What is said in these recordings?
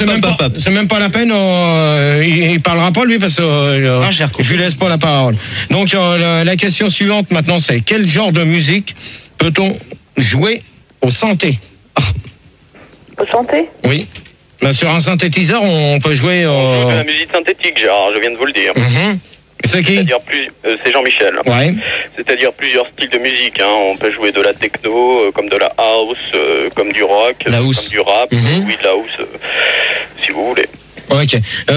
c'est même pas la peine. Il parlera pas lui parce que je lui laisse pas la parole. Donc la question suivante maintenant, c'est quel genre de musique peut-on jouer au synthé? Au synthé? Oui. Ben, sur un synthétiseur, on peut jouer. On joue de la musique synthétique, Gérard. Je viens de vous le dire. C'est qui? C'est Jean-Michel. Ouais. C'est-à-dire plusieurs styles de musique. Hein. On peut jouer de la techno, comme de la house, comme du rock, comme du rap, oui, de la house, si vous voulez. Ok.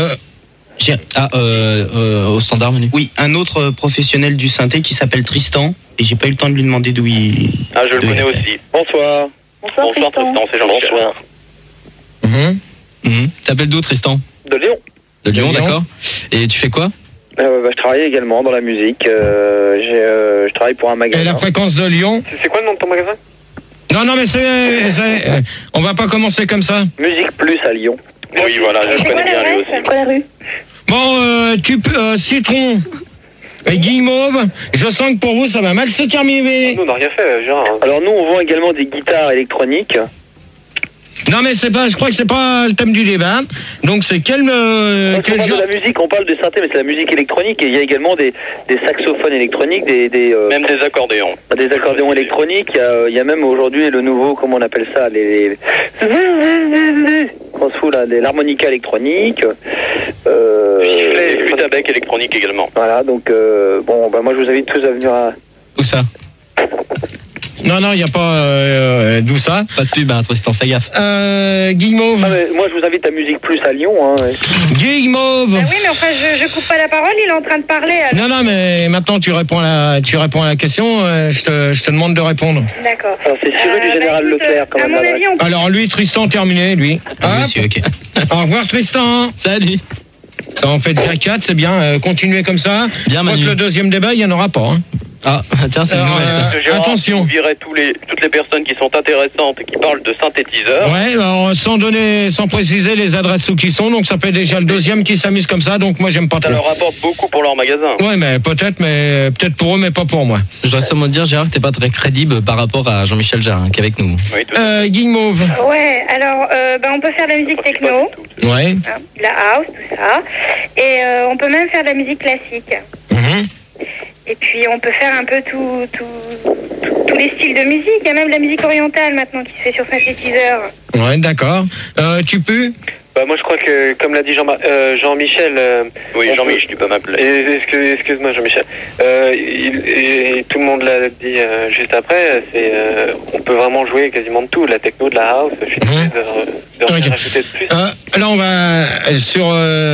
Au standard menu. Oui, un autre professionnel du synthé qui s'appelle Tristan, et j'ai pas eu le temps de lui demander d'où il... Ah, je le connais aussi. Bonsoir. Bonsoir Tristan, c'est Jean-Michel. Bonsoir. T'appelles d'où, Tristan? De Lyon. De Lyon, d'accord. Et tu fais quoi? Je travaille également dans la musique. Je travaille pour un magasin. Et la fréquence de Lyon? C'est quoi le nom de ton magasin? Non, mais on va pas commencer comme ça. Musique Plus à Lyon. Oui, voilà, je connais bien lui aussi. C'est quoi la rue? Bon, Citron et Guillemauve, je sens que pour vous ça va mal se terminer. Nous, on n'a rien fait, Gérard. Alors nous, on vend également des guitares électroniques. Non, mais je crois que c'est pas le thème du débat. Donc c'est quel on genre parle de la musique, on parle de synthé, mais c'est la musique électronique. Et il y a également des saxophones électroniques, même des accordéons. Des accordéons électroniques. Il y a même aujourd'hui le nouveau, comment on appelle ça, on se fout là, l'harmonica électronique. Flûte à bec électronique également. Voilà, donc moi je vous invite tous à venir à... Où ça? Non, il n'y a pas d'où ça. Pas de pub, Tristan, fais gaffe. Guillemauve. Moi, je vous invite à Musique Plus à Lyon. Guillemauve. Oui, mais enfin, je coupe pas la parole, il est en train de parler. Alors. Non, mais maintenant tu réponds à la question. Je te demande de répondre. D'accord. Alors, c'est Cyril du Général Leclerc, quand même. À mon avis, Alors lui, Tristan, terminé, lui. Monsieur, ok. Au revoir, Tristan. Salut. Ça en fait déjà 4, c'est bien. Continuez comme ça. Bien, Manu. Le deuxième débat, il n'y en aura pas. Hein. Ah, tiens, c'est une nouvelle, ça. Gérard, attention. Vous virez toutes les personnes qui sont intéressantes et qui parlent de synthétiseurs. Ouais, alors, sans préciser les adresses où qui sont, donc ça fait déjà le deuxième qui s'amuse comme ça, donc moi j'aime pas trop. Ça leur rapporte beaucoup pour leur magasin. Ouais, mais peut-être pour eux, mais pas pour moi. Je dois seulement te dire, Gérard, que t'es pas très crédible par rapport à Jean-Michel Jarre, qui est avec nous. Oui, Guillemauve. Ouais, alors, on peut faire de la musique techno. Ouais. La house, tout ça. Et on peut même faire de la musique classique. Et puis on peut faire un peu tous les styles de musique. Il y a même de la musique orientale maintenant qui se fait sur synthétiseur. Ouais, d'accord. Tu peux? Moi, je crois que, comme l'a dit Jean-Michel... oui, Jean-Michel, tu peux m'appeler. Excuse-moi, Jean-Michel. Et tout le monde l'a dit juste après, on peut vraiment jouer quasiment de tout, de la techno, de la house. Je suis très de rien rajouter de plus. Là, on va sur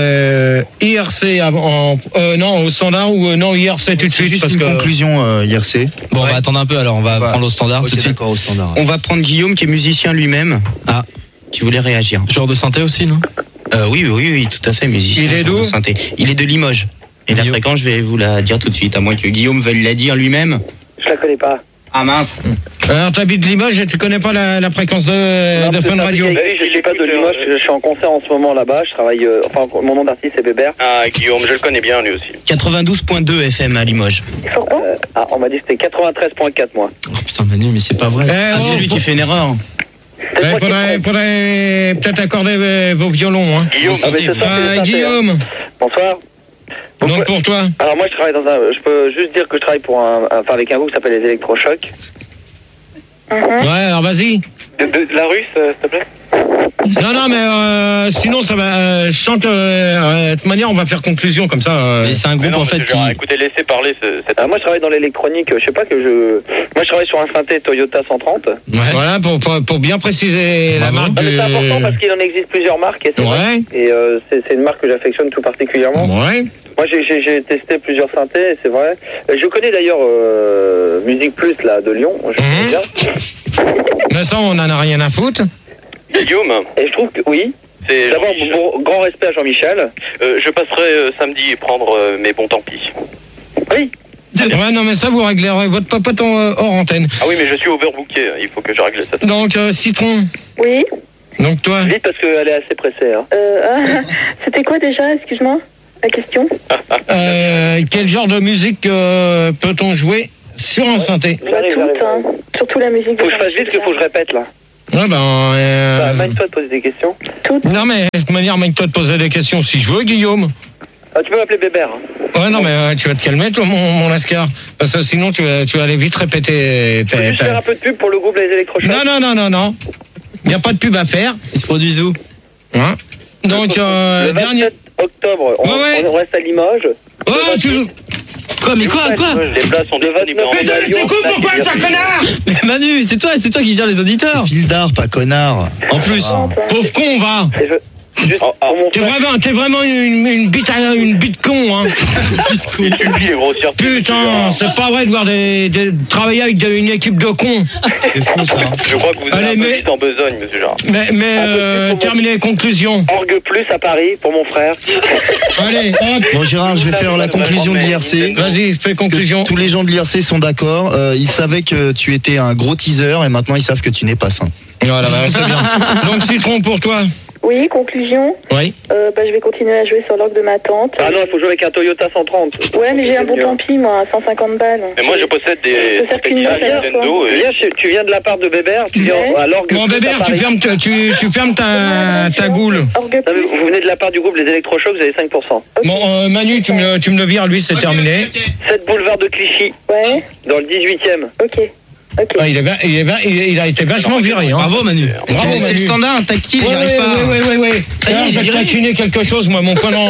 IRC, non, au standard ou non, IRC tout de suite. Juste parce une conclusion IRC. Bon, on va attendre un peu, alors on va prendre au standard tout de suite. Au standard. On va prendre Guillaume, qui est musicien lui-même. Ah. Qui voulait réagir. Genre de synthé aussi, non? Oui, tout à fait, musicien. Il est d'où? Il est de Limoges. Et la fréquence, je vais vous la dire tout de suite, à moins que Guillaume veuille la dire lui-même. Je la connais pas. Ah mince. Alors, t'habites Limoges et tu connais pas la fréquence de Fun Radio? Je suis pas de Limoges, je suis en concert en ce moment là-bas, je travaille, mon nom d'artiste c'est Bébert. Ah, Guillaume, je le connais bien lui aussi. 92.2 FM à Limoges. On m'a dit que c'était 93.4 moi. Oh putain, Manu, mais c'est pas vrai. C'est lui qui fait une erreur. Faudrait peut-être accorder vos violons. Hein. Guillaume, Guillaume. Bonsoir. Donc pour toi? Alors moi je travaille je peux juste dire que je travaille pour avec un groupe qui s'appelle les Électrochocs. Ouais, alors vas-y. De la russe, s'il te plaît. Non, mais sinon ça va. Je sens que de toute manière on va faire conclusion comme ça. Mais c'est un groupe en fait qui. Écoutez, laissez parler moi je travaille dans l'électronique. Je sais pas moi je travaille sur un synthé Toyota 130. Ouais. Voilà pour bien préciser la marque. C'est important parce qu'il en existe plusieurs marques. Et c'est une marque que j'affectionne tout particulièrement. Ouais. Moi j'ai testé plusieurs synthés, c'est vrai. Je connais d'ailleurs Musique Plus là de Lyon. Je connais bien. Mais ça on en a rien à foutre. Guillaume. Et je trouve que oui. D'abord, grand respect à Jean-Michel. Je passerai samedi prendre mes bons tant pis. Oui. Ouais, non, mais ça, vous réglerez votre popote hors antenne. Ah oui, mais je suis overbooké, il faut que je règle ça. Donc, Citron. Oui. Donc, toi. Vite, parce qu'elle est assez pressée. Hein. C'était quoi déjà, excuse-moi, la question? Quel genre de musique peut-on jouer sur un synthé? Surtout la musique. Faut que je fasse vite, parce qu'il faut que je répète, là. Ouais, Manie-toi de poser des questions. Non, mais de toute manière, manie-toi de poser des questions si je veux, Guillaume. Ah, tu peux m'appeler Bébert. Ouais, non, mais tu vas te calmer, toi, mon Lascar. Parce que sinon, tu vas aller vite répéter. Tu peux juste faire un peu de pub pour le groupe Les Électrochocs. Non. Il n'y a pas de pub à faire. Ils se produisent où? Hein? Donc, le 27 octobre, on reste à Limoges. Ouais, Quoi, mais quoi? Les places sont disponibles en Mais t'es con, pourquoi, toi, connard? Mais Manu, c'est toi qui gère les auditeurs. Fil d'art, pas connard. En plus. Pauvre con, va. T'es vraiment une bite con, hein. Putain, c'est pas vrai de voir travailler avec une équipe de cons. C'est fou, ça. Je crois que vous avez un peu vite en besogne, monsieur Gérard. Mais terminez les conclusions. Orgue Plus à Paris pour mon frère. Allez, hop. Bon, Gérard, je vais faire la conclusion de l'IRC. Vas-y, fais conclusion. Tous les gens de l'IRC sont d'accord. Ils savaient que tu étais un gros teaser et maintenant ils savent que tu n'es pas sain. Voilà, c'est bien. Donc, Citron, pour toi. Oui, conclusion. Oui. Je vais continuer à jouer sur l'orgue de ma tante. Ah non, il faut jouer avec un Toyota 130. Ouais, mais j'ai un bon tant pis, moi, à 150 balles. Mais moi, je possède des spectacles Nintendo. Tu viens de la part de Bébert, tu viens à l'orgue. Bon, Bébert, tu fermes ta goule. Vous venez de la part du groupe Les Électrochocs, vous avez 5%. Bon, Manu, tu me le vires, lui, c'est terminé. 7 boulevard de Clichy. Ouais. Dans le 18e. Ok. Ah, il a été vachement viré. Hein. Bravo Manu. C'est le standard, un tactile, j'y arrive pas. Oui. Je vais taquiner quelque chose, moi, mon point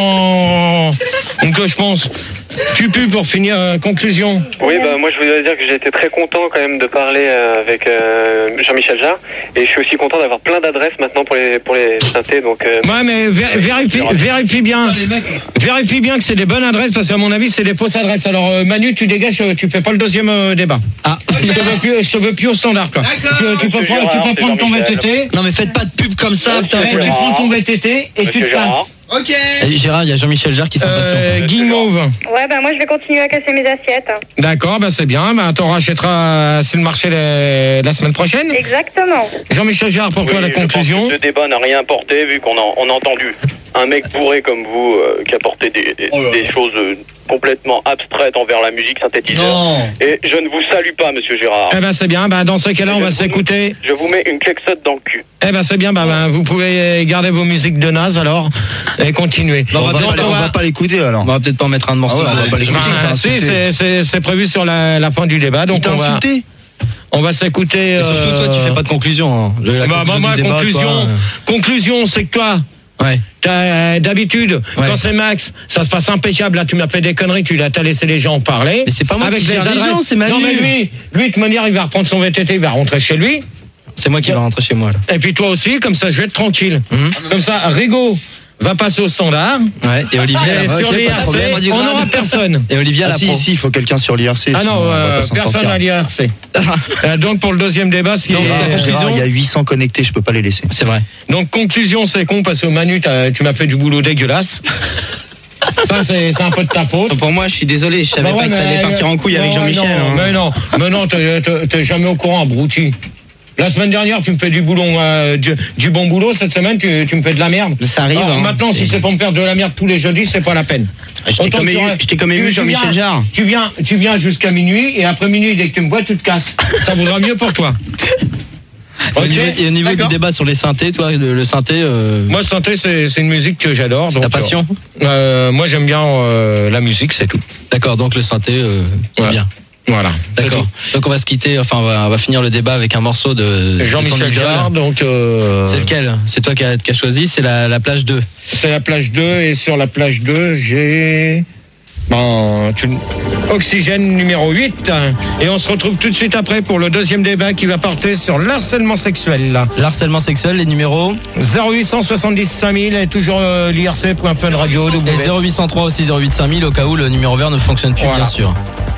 donc je pense. Tu pues pour finir, conclusion. Oui, moi je voudrais dire que j'ai été très content quand même de parler avec Jean-Michel Jarre, et je suis aussi content d'avoir plein d'adresses maintenant pour les synthés. Donc, ouais, mais vérifie bien que c'est des bonnes adresses, parce qu'à mon avis c'est des fausses adresses. Alors Manu, tu dégages, tu fais pas le deuxième débat. Ah, je te veux plus au standard, quoi. Tu peux prendre ton VTT. Non mais faites pas de pub comme ça, putain. Tu prends ton VTT et tu te passes. Ok. Et Gérard, il y a Jean-Michel Jarre qui s'impatiente. Guimauve. Ouais, moi je vais continuer à casser mes assiettes. D'accord, c'est bien. T'en rachèteras sur le marché la semaine prochaine. Exactement. Jean-Michel Jarre, pour toi, la conclusion. Ce débat n'a rien apporté, vu qu'on a entendu un mec bourré comme vous qui apportait des choses complètement abstraites envers la musique synthétisée. Et je ne vous salue pas, monsieur Gérard. C'est bien. Dans ce cas-là, on va s'écouter. Je vous mets une klexotte dans le cul. C'est bien. Vous pouvez garder vos musiques de naze alors et continuer. On va pas l'écouter alors. On va peut-être pas en mettre un de morceau. On va pas l'écouter. C'est prévu sur la fin du débat. Donc on va s'écouter. Et surtout toi, tu fais pas de conclusion. Conclusion, c'est que toi. Ouais. D'habitude, quand c'est Max, ça se passe impeccable. Là, tu m'as fait des conneries, t'as laissé les gens parler. Mais c'est pas moi avec qui les gère les gens, c'est Manu. Non, mais lui, de toute manière, il va reprendre son VTT, il va rentrer chez lui. C'est moi qui vais rentrer chez moi. Là. Et puis toi aussi, comme ça, je vais être tranquille. Comme ça, Rigaud va passer au standard. Ouais. Et Olivier, sur l'IRC, on n'aura personne. Et Olivier, il faut quelqu'un sur l'IRC. Ah non, personne à l'IRC. Donc pour le deuxième débat, il y a 800 connectés, je peux pas les laisser. C'est vrai. Donc conclusion, c'est con parce que Manu, tu m'as fait du boulot dégueulasse. Ça, c'est un peu de ta faute. Pour moi, je suis désolé, je savais pas que ça allait partir en couille avec Jean-Michel. Mais non, t'es jamais au courant, abruti. La semaine dernière, tu me fais du boulot, du bon boulot. Cette semaine, tu me fais de la merde. Ça arrive. Maintenant, si c'est pour me faire de la merde tous les jeudis, c'est pas la peine. Je t'ai comme ému, Jean-Michel Jarre. Tu viens jusqu'à minuit, et après minuit, dès que tu me bois, tu te casses. Ça vaudra mieux pour toi. Et au niveau du débat sur les synthés, toi, le synthé... Moi, le synthé, c'est une musique que j'adore. C'est ta passion. Moi, j'aime bien la musique, c'est tout. D'accord, donc le synthé, c'est bien. Voilà. D'accord. Donc on va se quitter, on va finir le débat avec un morceau de Jean-Michel Jarre. Donc c'est lequel? C'est toi qui as choisi, c'est la plage 2. C'est la plage 2, et sur la plage 2, j'ai Oxygène numéro 8. Et on se retrouve tout de suite après pour le deuxième débat qui va porter sur l'harcèlement sexuel. L'harcèlement sexuel, les numéros 0870 5000 et toujours l'IRC.funradio. Et 0803 aussi 08 5000 au cas où le numéro vert ne fonctionne plus, bien sûr.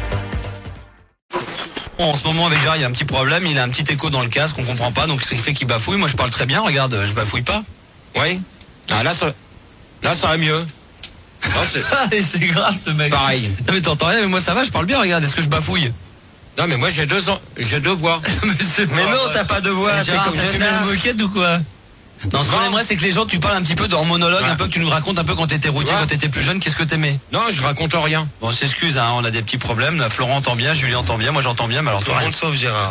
En ce moment avec Gérard, il y a un petit problème, il a un petit écho dans le casque, on comprend pas, donc ce qui fait qu'il bafouille. Moi je parle très bien, regarde, je bafouille pas. Oui. Là ça va mieux. C'est grave ce mec. Pareil. Non mais t'entends rien, mais moi ça va, je parle bien, regarde, est-ce que je bafouille? Non mais moi j'ai deux voix. mais non, t'as pas de voix, Gérard, t'as fumé une moquette ou quoi? Non, ce qu'on aimerait, c'est que les gens, tu parles un petit peu en monologue, un peu que tu nous racontes un peu quand t'étais routier, quand t'étais plus jeune, qu'est-ce que t'aimais? Non, je raconte rien. Bon, s'excuse, on a des petits problèmes. Là, Florent entend bien, Julien entend bien, moi j'entends bien, mais alors toi. Tout le monde sauf Gérard.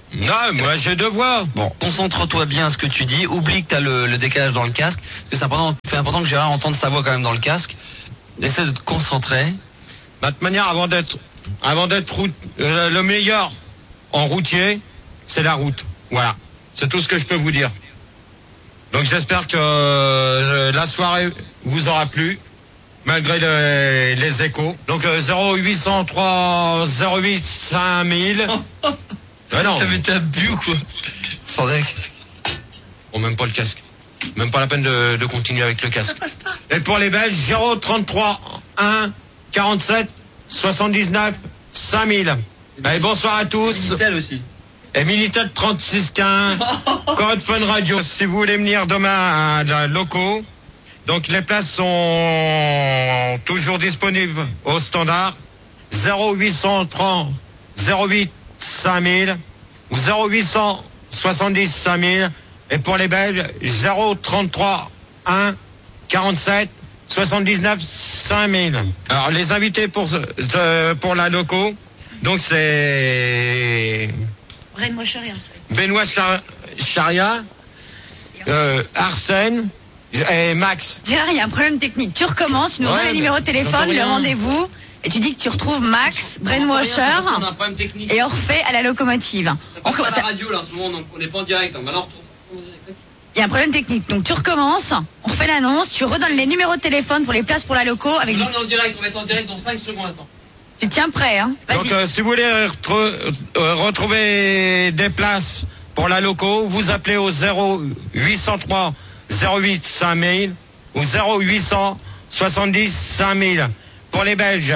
Non, moi j'ai deux voix. Bon, concentre-toi bien à ce que tu dis. Oublie que t'as le décalage dans le casque. Parce que c'est important que Gérard entende sa voix quand même dans le casque. Essaie de te concentrer. De toute manière, avant d'être le meilleur en routier, c'est la route. Voilà. C'est tout ce que je peux vous dire. Donc j'espère que la soirée vous aura plu, malgré les échos. Donc 0803 08 5000. Non. T'avais été bu ou quoi? Sans deck. Bon, même pas le casque. Même pas la peine de continuer avec le casque. Ça passe pas. Et pour les Belges, 033 1 47 79 5000. Allez, bonsoir à tous. Minitel aussi. Et Minitel 3615, code Fun Radio. Si vous voulez venir demain à la locaux, donc les places sont toujours disponibles au standard. 0830 08 5000 ou 0870 5000. Et pour les Belges, 033 1 47 79 5000. Alors les invités pour la locaux, donc c'est Benoît Charia, Arsène et Max. Gérard, il y a un problème technique. Tu recommences, tu nous donnes les numéros de téléphone, le rendez-vous, et tu dis que tu retrouves Max, Brainwasher et Orphée à la locomotive. Ça passe pas à la radio là en ce moment, donc on n'est pas en direct. Maintenant, il y a un problème technique. Donc tu recommences, on refait l'annonce, tu redonnes les numéros de téléphone pour les places pour la loco. Avec... Là, on est en direct, on va être en direct dans 5 secondes. Attends. Tu tiens prêt, hein? Donc si vous voulez retrouver des places pour la loco, vous appelez au 0803 08 5000 ou 0870 5000. Pour les Belges,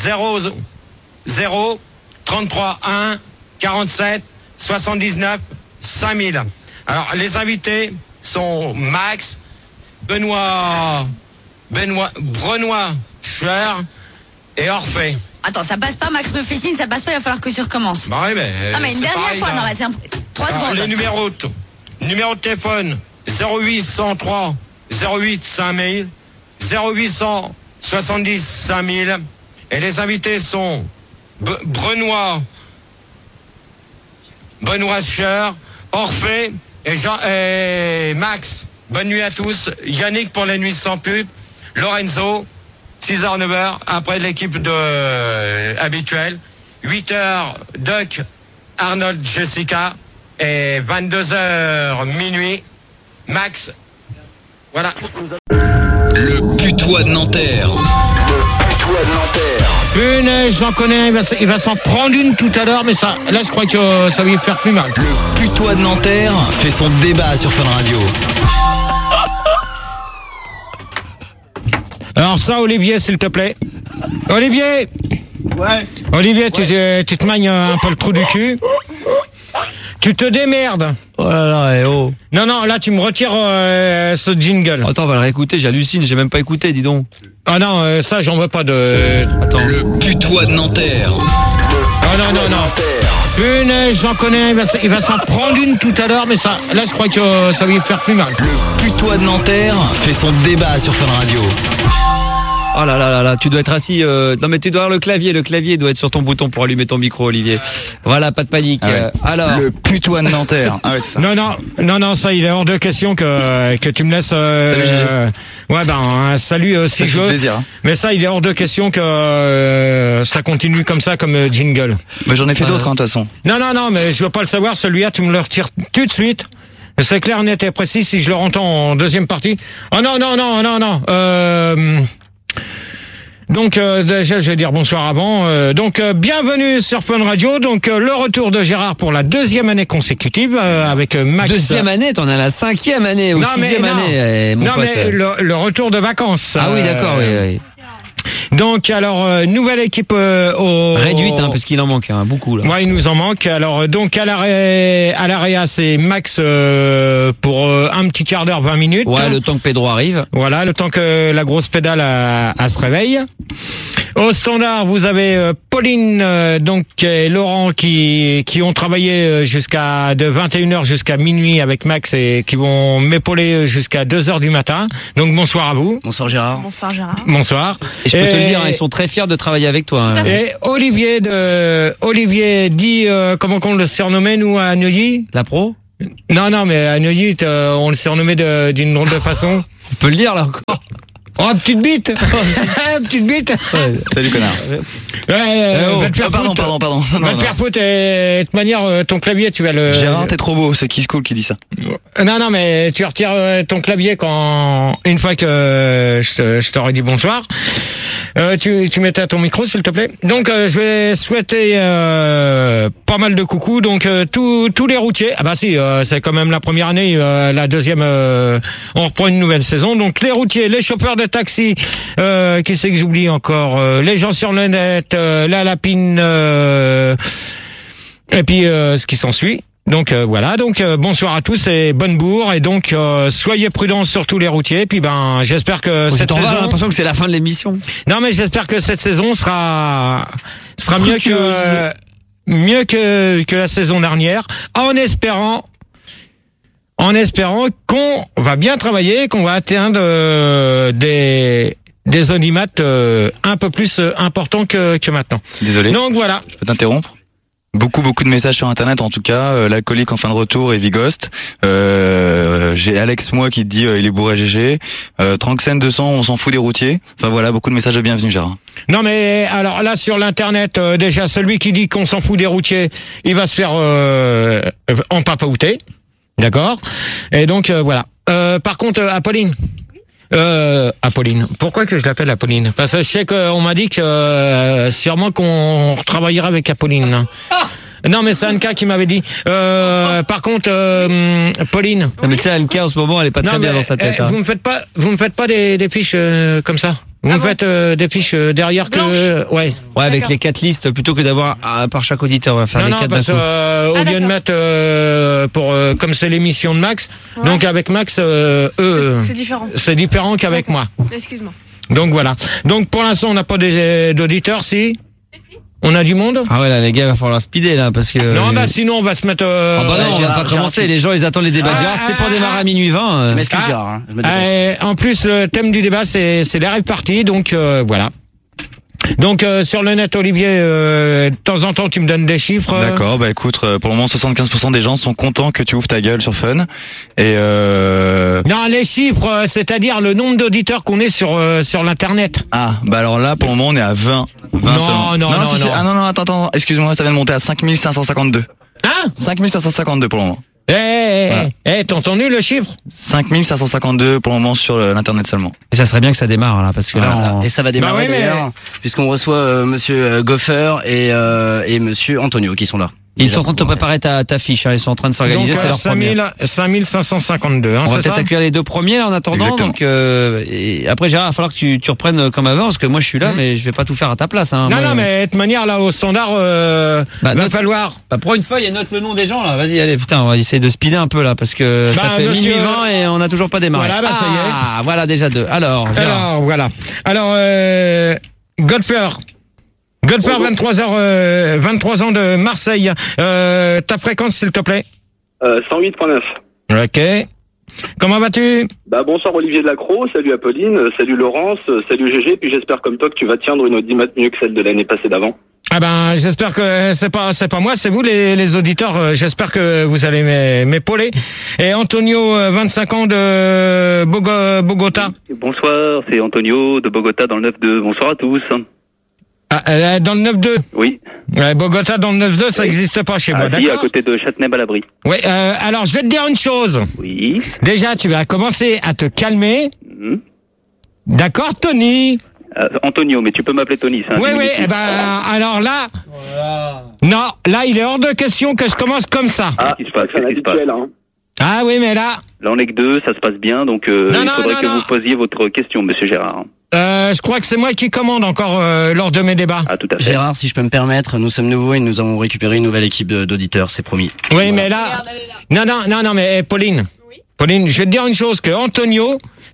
00 33 1 47 79 5000. Alors les invités sont Max, Benoît Cher et Orphée. Attends, ça passe pas, Max me fait signe, ça passe pas, il va falloir que tu recommences. Bah oui, mais. Ah, mais une dernière pareil, fois, là. non, bah, tiens, 3 Alors, secondes. Les numéro de téléphone 0803 08 5000 0870 5000. Et les invités sont Benoît Cher, Orphée et Max. Bonne nuit à tous. Yannick pour les nuits sans pub. Lorenzo, 6h, 9h, après l'équipe habituelle. 8h, Duck, Arnold, Jessica. Et 22h, minuit, Max. Voilà. Le putois de Nanterre. Punaise, j'en connais un, il va s'en prendre une tout à l'heure, mais ça, là je crois que ça va lui faire plus mal. Le putois de Nanterre fait son débat sur Fun Radio. Alors ça, Olivier, s'il te plaît. Olivier. Ouais. Olivier, tu te magnes un peu le trou du cul. Tu te démerdes. Oh là là, eh oh. Non, là tu me retires ce jingle. Attends, on va le réécouter, j'hallucine, j'ai même pas écouté, dis donc. Ah non, ça j'en veux pas de... Attends. Le putois de Nanterre. Oh non. Punaise, j'en connais un, il va s'en prendre une tout à l'heure, mais ça, là je crois que ça va lui faire plus mal. Le putois de Nanterre fait son débat sur Fun Radio. Oh là là là là, tu dois être assis. Non mais tu dois avoir le clavier doit être sur ton bouton pour allumer ton micro, Olivier. Voilà, pas de panique. Ah ouais. Alors. Le putois de Nanterre. Ah ouais, c'est ça. Non, ça il est hors de question que tu me laisses. Salut Gégé. Ouais un salut si Ça je fait veux. plaisir. Hein. Mais ça il est hors de question que ça continue comme ça comme jingle. Mais j'en ai fait d'autres, hein, de toute façon. Non, mais je veux pas le savoir. Celui-là, tu me le retires tout de suite. C'est clair, net et précis. Si je le entends en deuxième partie. Oh non. Donc déjà je vais dire bonsoir avant. Donc bienvenue sur Fun Radio. Donc le retour de Gérard pour la 2e année consécutive avec Max. 2e année, t'en as la 5e année ou 6e année, mon pote. Mais le retour de vacances. Ah oui, d'accord, oui. Donc alors nouvelle équipe réduite, hein, parce qu'il en manque beaucoup là. Ouais, il nous en manque. Alors donc à l'AREA c'est Max pour un petit quart d'heure, 20 minutes. Ouais, le temps que Pedro arrive. Voilà, le temps que la grosse pédale se réveille. Au standard, vous avez Pauline donc et Laurent qui ont travaillé jusqu'à de 21h jusqu'à minuit avec Max et qui vont m'épauler jusqu'à 2h du matin. Donc bonsoir à vous. Bonsoir Gérard. Bonsoir Gérard. Bonsoir. Et je peux te le dire, ils sont très fiers de travailler avec toi. Tout à fait. Et Olivier dit comment qu'on le surnommait nous à Neuilly? La pro? Non, mais à Neuilly, on le surnommait d'une drôle de façon. On peut le dire là encore. Oh, petite bite. Petite bite. Salut connard. Va te faire pardon. Va te faire foutre. Et de toute manière, ton clavier, tu vas le... Gérard, t'es trop beau, c'est Kiss Cool qui dit ça. Non, mais tu retires ton clavier une fois que je t'aurais dit bonsoir. Tu mettais à ton micro, s'il te plaît. Donc, je vais souhaiter pas mal de coucou. Donc, tous les routiers. Ah bah si, c'est quand même la première année. La deuxième, on reprend une nouvelle saison. Donc, les routiers, les chauffeurs de taxi, qui c'est que j'oublie encore, les gens sur le net, la lapine, et puis ce qui s'ensuit. Donc voilà, donc bonsoir à tous et bonne bourre, et donc soyez prudents sur tous les routiers, et puis j'espère que cette saison... J'ai l'impression que c'est la fin de l'émission. Non mais j'espère que cette saison sera mieux que la saison dernière, en espérant qu'on va bien travailler, qu'on va atteindre des audimates un peu plus importants que maintenant. Désolé. Donc voilà. Je peux t'interrompre? Beaucoup de messages sur internet en tout cas, l'alcoolique en fin de retour et Vigost. J'ai Alex moi qui te dit il est bourré GG. Tranxen 200, on s'en fout des routiers. Enfin voilà, beaucoup de messages de bienvenue Gérard. Non mais alors là sur l'internet déjà celui qui dit qu'on s'en fout des routiers, il va se faire empapaouter. D'accord? Et donc voilà. Par contre Apolline. Apolline. Pourquoi que je l'appelle Apolline? Parce que je sais qu'on m'a dit que sûrement qu'on travaillera avec Apolline. Non mais c'est Anka qui m'avait dit. Par contre, Pauline. Non mais tu sais, Anka en ce moment, elle est pas très bien dans sa tête. Vous me faites pas des fiches comme ça. Vous me faites des fiches derrière que... Ouais, avec les 4 listes, plutôt que d'avoir par chaque auditeur, on va faire les 4 d'un coup. Au lieu de mettre comme c'est l'émission de Max, donc avec Max, c'est différent. C'est différent qu'avec moi. Excuse-moi. Donc voilà. Donc pour l'instant, on n'a pas d'auditeurs, si? On a du monde? Ah ouais, là, les gars, il va falloir speeder, là, parce que... Non, sinon, on va se mettre... Ah bah non, on va pas commencer, les gens, ils attendent les débats. Gérard, c'est pour démarrer à minuit 20. Je m'excuse, Gérard. En plus, le thème du débat, c'est les rêves partis, donc voilà. Donc sur le net, Olivier, de temps en temps, tu me donnes des chiffres. D'accord, bah écoute, pour le moment, 75% des gens sont contents que tu ouvres ta gueule sur Fun. Et Non, les chiffres, c'est-à-dire le nombre d'auditeurs qu'on est sur l'internet. Ah, bah alors là, pour le moment, on est à 20. Non. Ah non, attends, excuse-moi, ça vient de monter à 5552. Hein? 5552 pour le moment. T'as entendu le chiffre? 5552 pour le moment sur l'internet seulement. Et ça serait bien que ça démarre là, parce que là, et ça va démarrer d'ailleurs, puisqu'on reçoit monsieur Goffer et monsieur Antonio qui sont là. Ils sont en train de te préparer ta fiche, hein. Ils sont en train de s'organiser, c'est leur première. 5552, hein, on va c'est ça? peut-être accueillir les 2 premiers là en attendant. Exactement. Donc et après Gérard, il va falloir que tu reprennes comme avant, parce que moi je suis là, mais je vais pas tout faire à ta place. Hein. Non, mais de toute manière là au standard, va falloir. Prends une feuille et note le nom des gens là. Vas-y, allez, putain, on va essayer de speeder un peu là, parce que ça fait minuit 20 et on a toujours pas démarré. Voilà, ça y est. Ah, voilà déjà 2. Alors, Gérard. Voilà. Alors, Godfer, 23 ans de Marseille. Ta fréquence, s'il te plaît? 108.9. Ok. Comment vas-tu? Bonsoir Olivier Delacroix, salut Apolline, salut Laurence, salut GG, puis j'espère comme toi que tu vas tiendre une audimat mieux que celle de l'année passée d'avant. Ah j'espère que c'est pas moi, c'est vous les auditeurs. J'espère que vous allez m'épauler. Et Antonio, 25 ans de Bogota. Bonsoir, c'est Antonio de Bogota dans le 9-2. Bonsoir à tous. Dans le 9-2? Oui. Bogota dans le 9-2, ça n'existe pas chez moi, d'accord? À côté de Châtenay-Balabry. Oui, alors je vais te dire une chose. Oui. Déjà, tu vas commencer à te calmer. D'accord, Tony? Antonio, mais tu peux m'appeler Tony, ça. Oui, alors là... Non, là, il est hors de question que je commence comme ça. Ah, qu'est-ce qui se passe? Hein. Ah oui, mais là... Là, on est que 2, ça se passe bien, donc il faudrait que vous posiez votre question, monsieur Gérard. Je crois que c'est moi qui commande encore lors de mes débats. Ah, tout à fait. Gérard, si je peux me permettre, nous sommes nouveaux et nous avons récupéré une nouvelle équipe d'auditeurs, c'est promis. Oui, mais là... Non, mais Pauline. Oui. Pauline, je vais te dire une chose, que Antonio,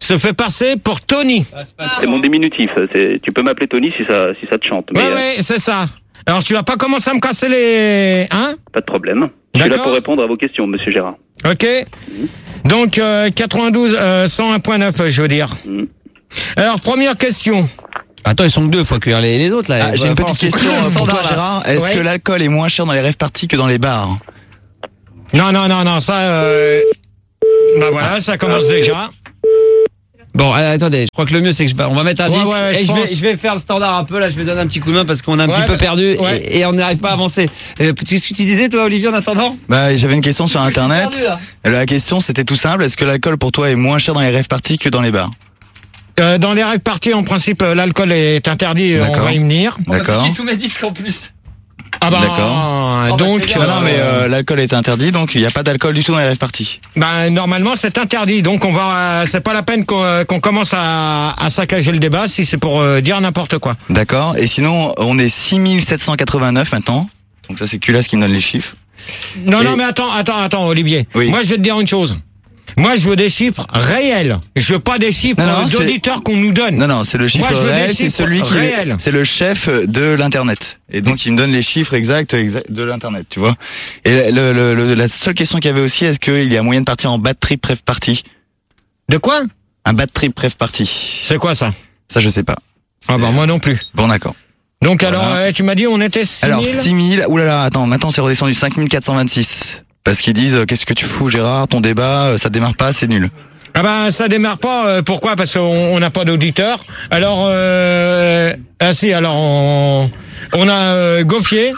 se fait passer pour Tony. C'est mon diminutif. Tu peux m'appeler Tony si ça te chante. Ouais, c'est ça. Alors tu vas pas commencer à me casser les... Hein? Pas de problème. Je suis là pour répondre à vos questions, monsieur Gérard. Ok. Donc 92 101.9, je veux dire. Alors première question. Attends, ils sont que deux, faut accueillir les autres là. J'ai une petite question pour toi, Gérard. Est-ce que l'alcool est moins cher dans les rave parties que dans les bars? Non, ça... Bah voilà, ça commence déjà. Bon, attendez, je crois que le mieux c'est que on va mettre un disque et je vais faire le standard un peu là, je vais donner un petit coup de main parce qu'on a un petit peu perdu et on n'arrive pas à avancer. Qu'est-ce que tu disais toi, Olivier, en attendant? Bah, j'avais une question sur internet. La question c'était tout simple, est-ce que l'alcool pour toi est moins cher dans les rave parties que dans les bars? Dans les rave parties, en principe, l'alcool est interdit, on va y venir. D'accord. On a tous mes disques en plus. Ah bah, d'accord. Donc non mais l'alcool est interdit, donc il n'y a pas d'alcool du tout dans les rave parties. Bah normalement c'est interdit, donc on va c'est pas la peine qu'on commence à saccager le débat si c'est pour dire n'importe quoi. D'accord. Et sinon on est 6789 maintenant. Donc ça c'est Culas qui me donne les chiffres. Non mais attends Olivier. Oui. Moi je vais te dire une chose. Moi, je veux des chiffres réels. Je veux pas des chiffres d'auditeurs qu'on nous donne. Non, c'est le chiffre réel. C'est celui qui c'est le chef de l'internet. Et donc, il me donne les chiffres exacts de l'internet, tu vois. Et la seule question qu'il y avait aussi, est-ce qu'il y a moyen de partir en bad trip rave party? De quoi? Un bad trip rave party. C'est quoi ça? Ça, je sais pas. Ah bah moi non plus. Bon, d'accord. Donc alors, tu m'as dit on était 6000. Alors 6000. Oulala, attends, maintenant c'est redescendu 5426. Parce qu'ils disent qu'est-ce que tu fous Gérard, ton débat ça démarre pas, c'est nul. Ah ben ça démarre pas, pourquoi? Parce qu'on n'a pas d'auditeurs. Alors alors on a Gauffier.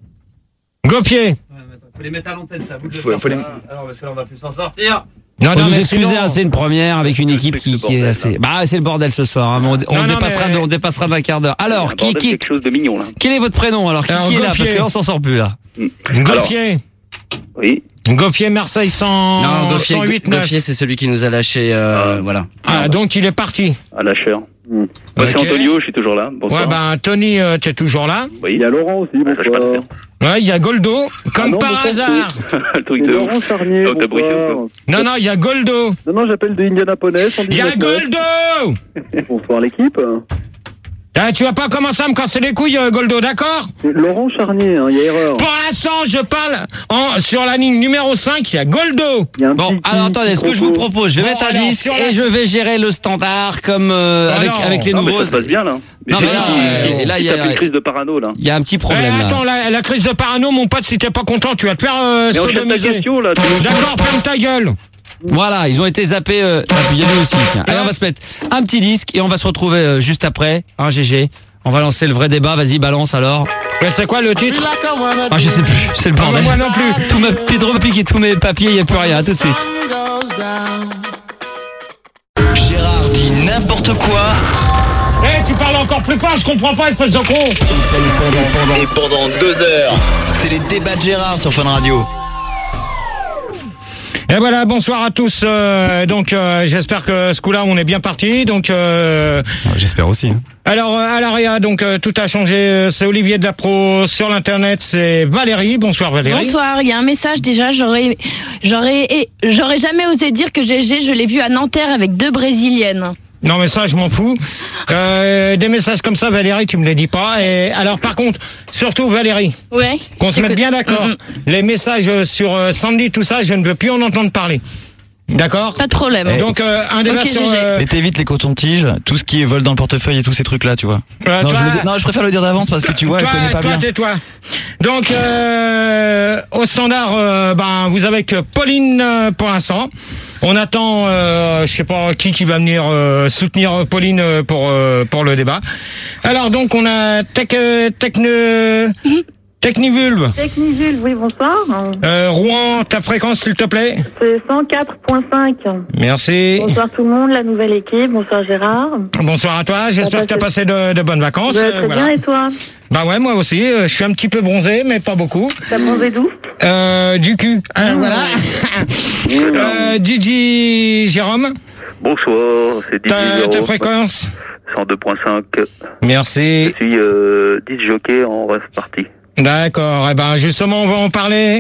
Faut les mettre à l'antenne ça, vous Alors parce que là on va plus s'en sortir. Non, vous excusez, c'est une première avec une équipe qui est assez... Bah c'est le bordel ce soir, hein. on dépassera d'un quart d'heure. Alors, qui quelque chose de mignon là. Quel est votre prénom alors? Qui est là? Parce que là on s'en sort plus là. Gauffier. Oui. Gauffier Marseille 108 Gauffier c'est celui qui nous a lâché voilà. Ah donc il est parti. Un lâcheur. C'est Antonio, je suis toujours là. Bonsoir. Ouais ben Tony t'es toujours là. Oui, il y a Laurent aussi, bonsoir. Ouais, il y a Goldo, comme par hasard. Le truc de Laurent Charnier. Non, il y a Goldo. Non, j'appelle de Indianapolis. Il y a Goldo. Bonsoir l'équipe. Ah, tu vas pas commencer à me casser les couilles, Goldo, d'accord? Laurent Charnier, il y a erreur. Pour l'instant, je parle sur la ligne numéro 5, il y a Goldo. Bon, alors attendez, ce que je vous propose, je vais mettre un disque et je vais gérer le standard comme avec les nouveaux. Ça se passe bien là. Non mais là il y a une crise de parano là. Il y a un petit problème là. Attends, la crise de parano, mon pote, si t'es pas content, tu vas te faire sodomiser. D'accord, ferme ta gueule. Voilà, ils ont été zappés. Il y a lui aussi, tiens. Allez, on va se mettre un petit disque et on va se retrouver juste après. GG. On va lancer le vrai débat. Vas-y, balance alors. Mais c'est quoi le titre? Ah, je sais plus. C'est le bordel. Moi non plus. Tout mes pieds, tous mes papiers, il n'y a plus rien. À tout de suite. Gérard dit n'importe quoi. Tu parles encore plus pas, je comprends pas, espèce de con. Et pendant 2 heures, c'est les débats de Gérard sur Fun Radio. Et voilà, bonsoir à tous. Donc j'espère que ce coup-là on est bien parti. Donc j'espère aussi. Alors à l'ARIA, donc tout a changé. C'est Olivier de la Pro sur l'internet. C'est Valérie. Bonsoir Valérie. Bonsoir. Il y a un message déjà. J'aurais jamais osé dire que GG. Je l'ai vu à Nanterre avec 2 Brésiliennes. Non mais ça je m'en fous. Des messages comme ça Valérie tu me les dis pas. Et alors par contre surtout Valérie. Ouais. Qu'on se mette bien d'accord. Les messages sur Sandy tout ça je ne veux plus en entendre parler. D'accord. Pas de problème. Donc un débat sur. Mais t'évites les cotons-tiges, tout ce qui est vol dans le portefeuille et tous ces trucs-là, tu vois. Je préfère le dire d'avance parce que tu vois, elle connaît pas bien. Tais-toi. Donc au standard, vous avez que Pauline pour l'instant. On attend, je sais pas qui va venir soutenir Pauline pour le débat. Alors donc on a Technivulve. Technivulve, oui, bonsoir. Rouen, ta fréquence s'il te plaît. C'est 104.5. Merci. Bonsoir tout le monde, la nouvelle équipe. Bonsoir Gérard. Bonsoir à toi, j'espère que tu as passé de bonnes vacances. Très bien, et toi? Bah ouais, moi aussi, je suis un petit peu bronzé, mais pas beaucoup. T'as bronzé d'où? Du cul. Voilà. Didi Jérôme. Bonsoir, c'est Didi Jérôme. Ta fréquence 102.5. Merci. Je suis disc jockey en rêve party. D'accord. Eh ben, justement, on va en parler.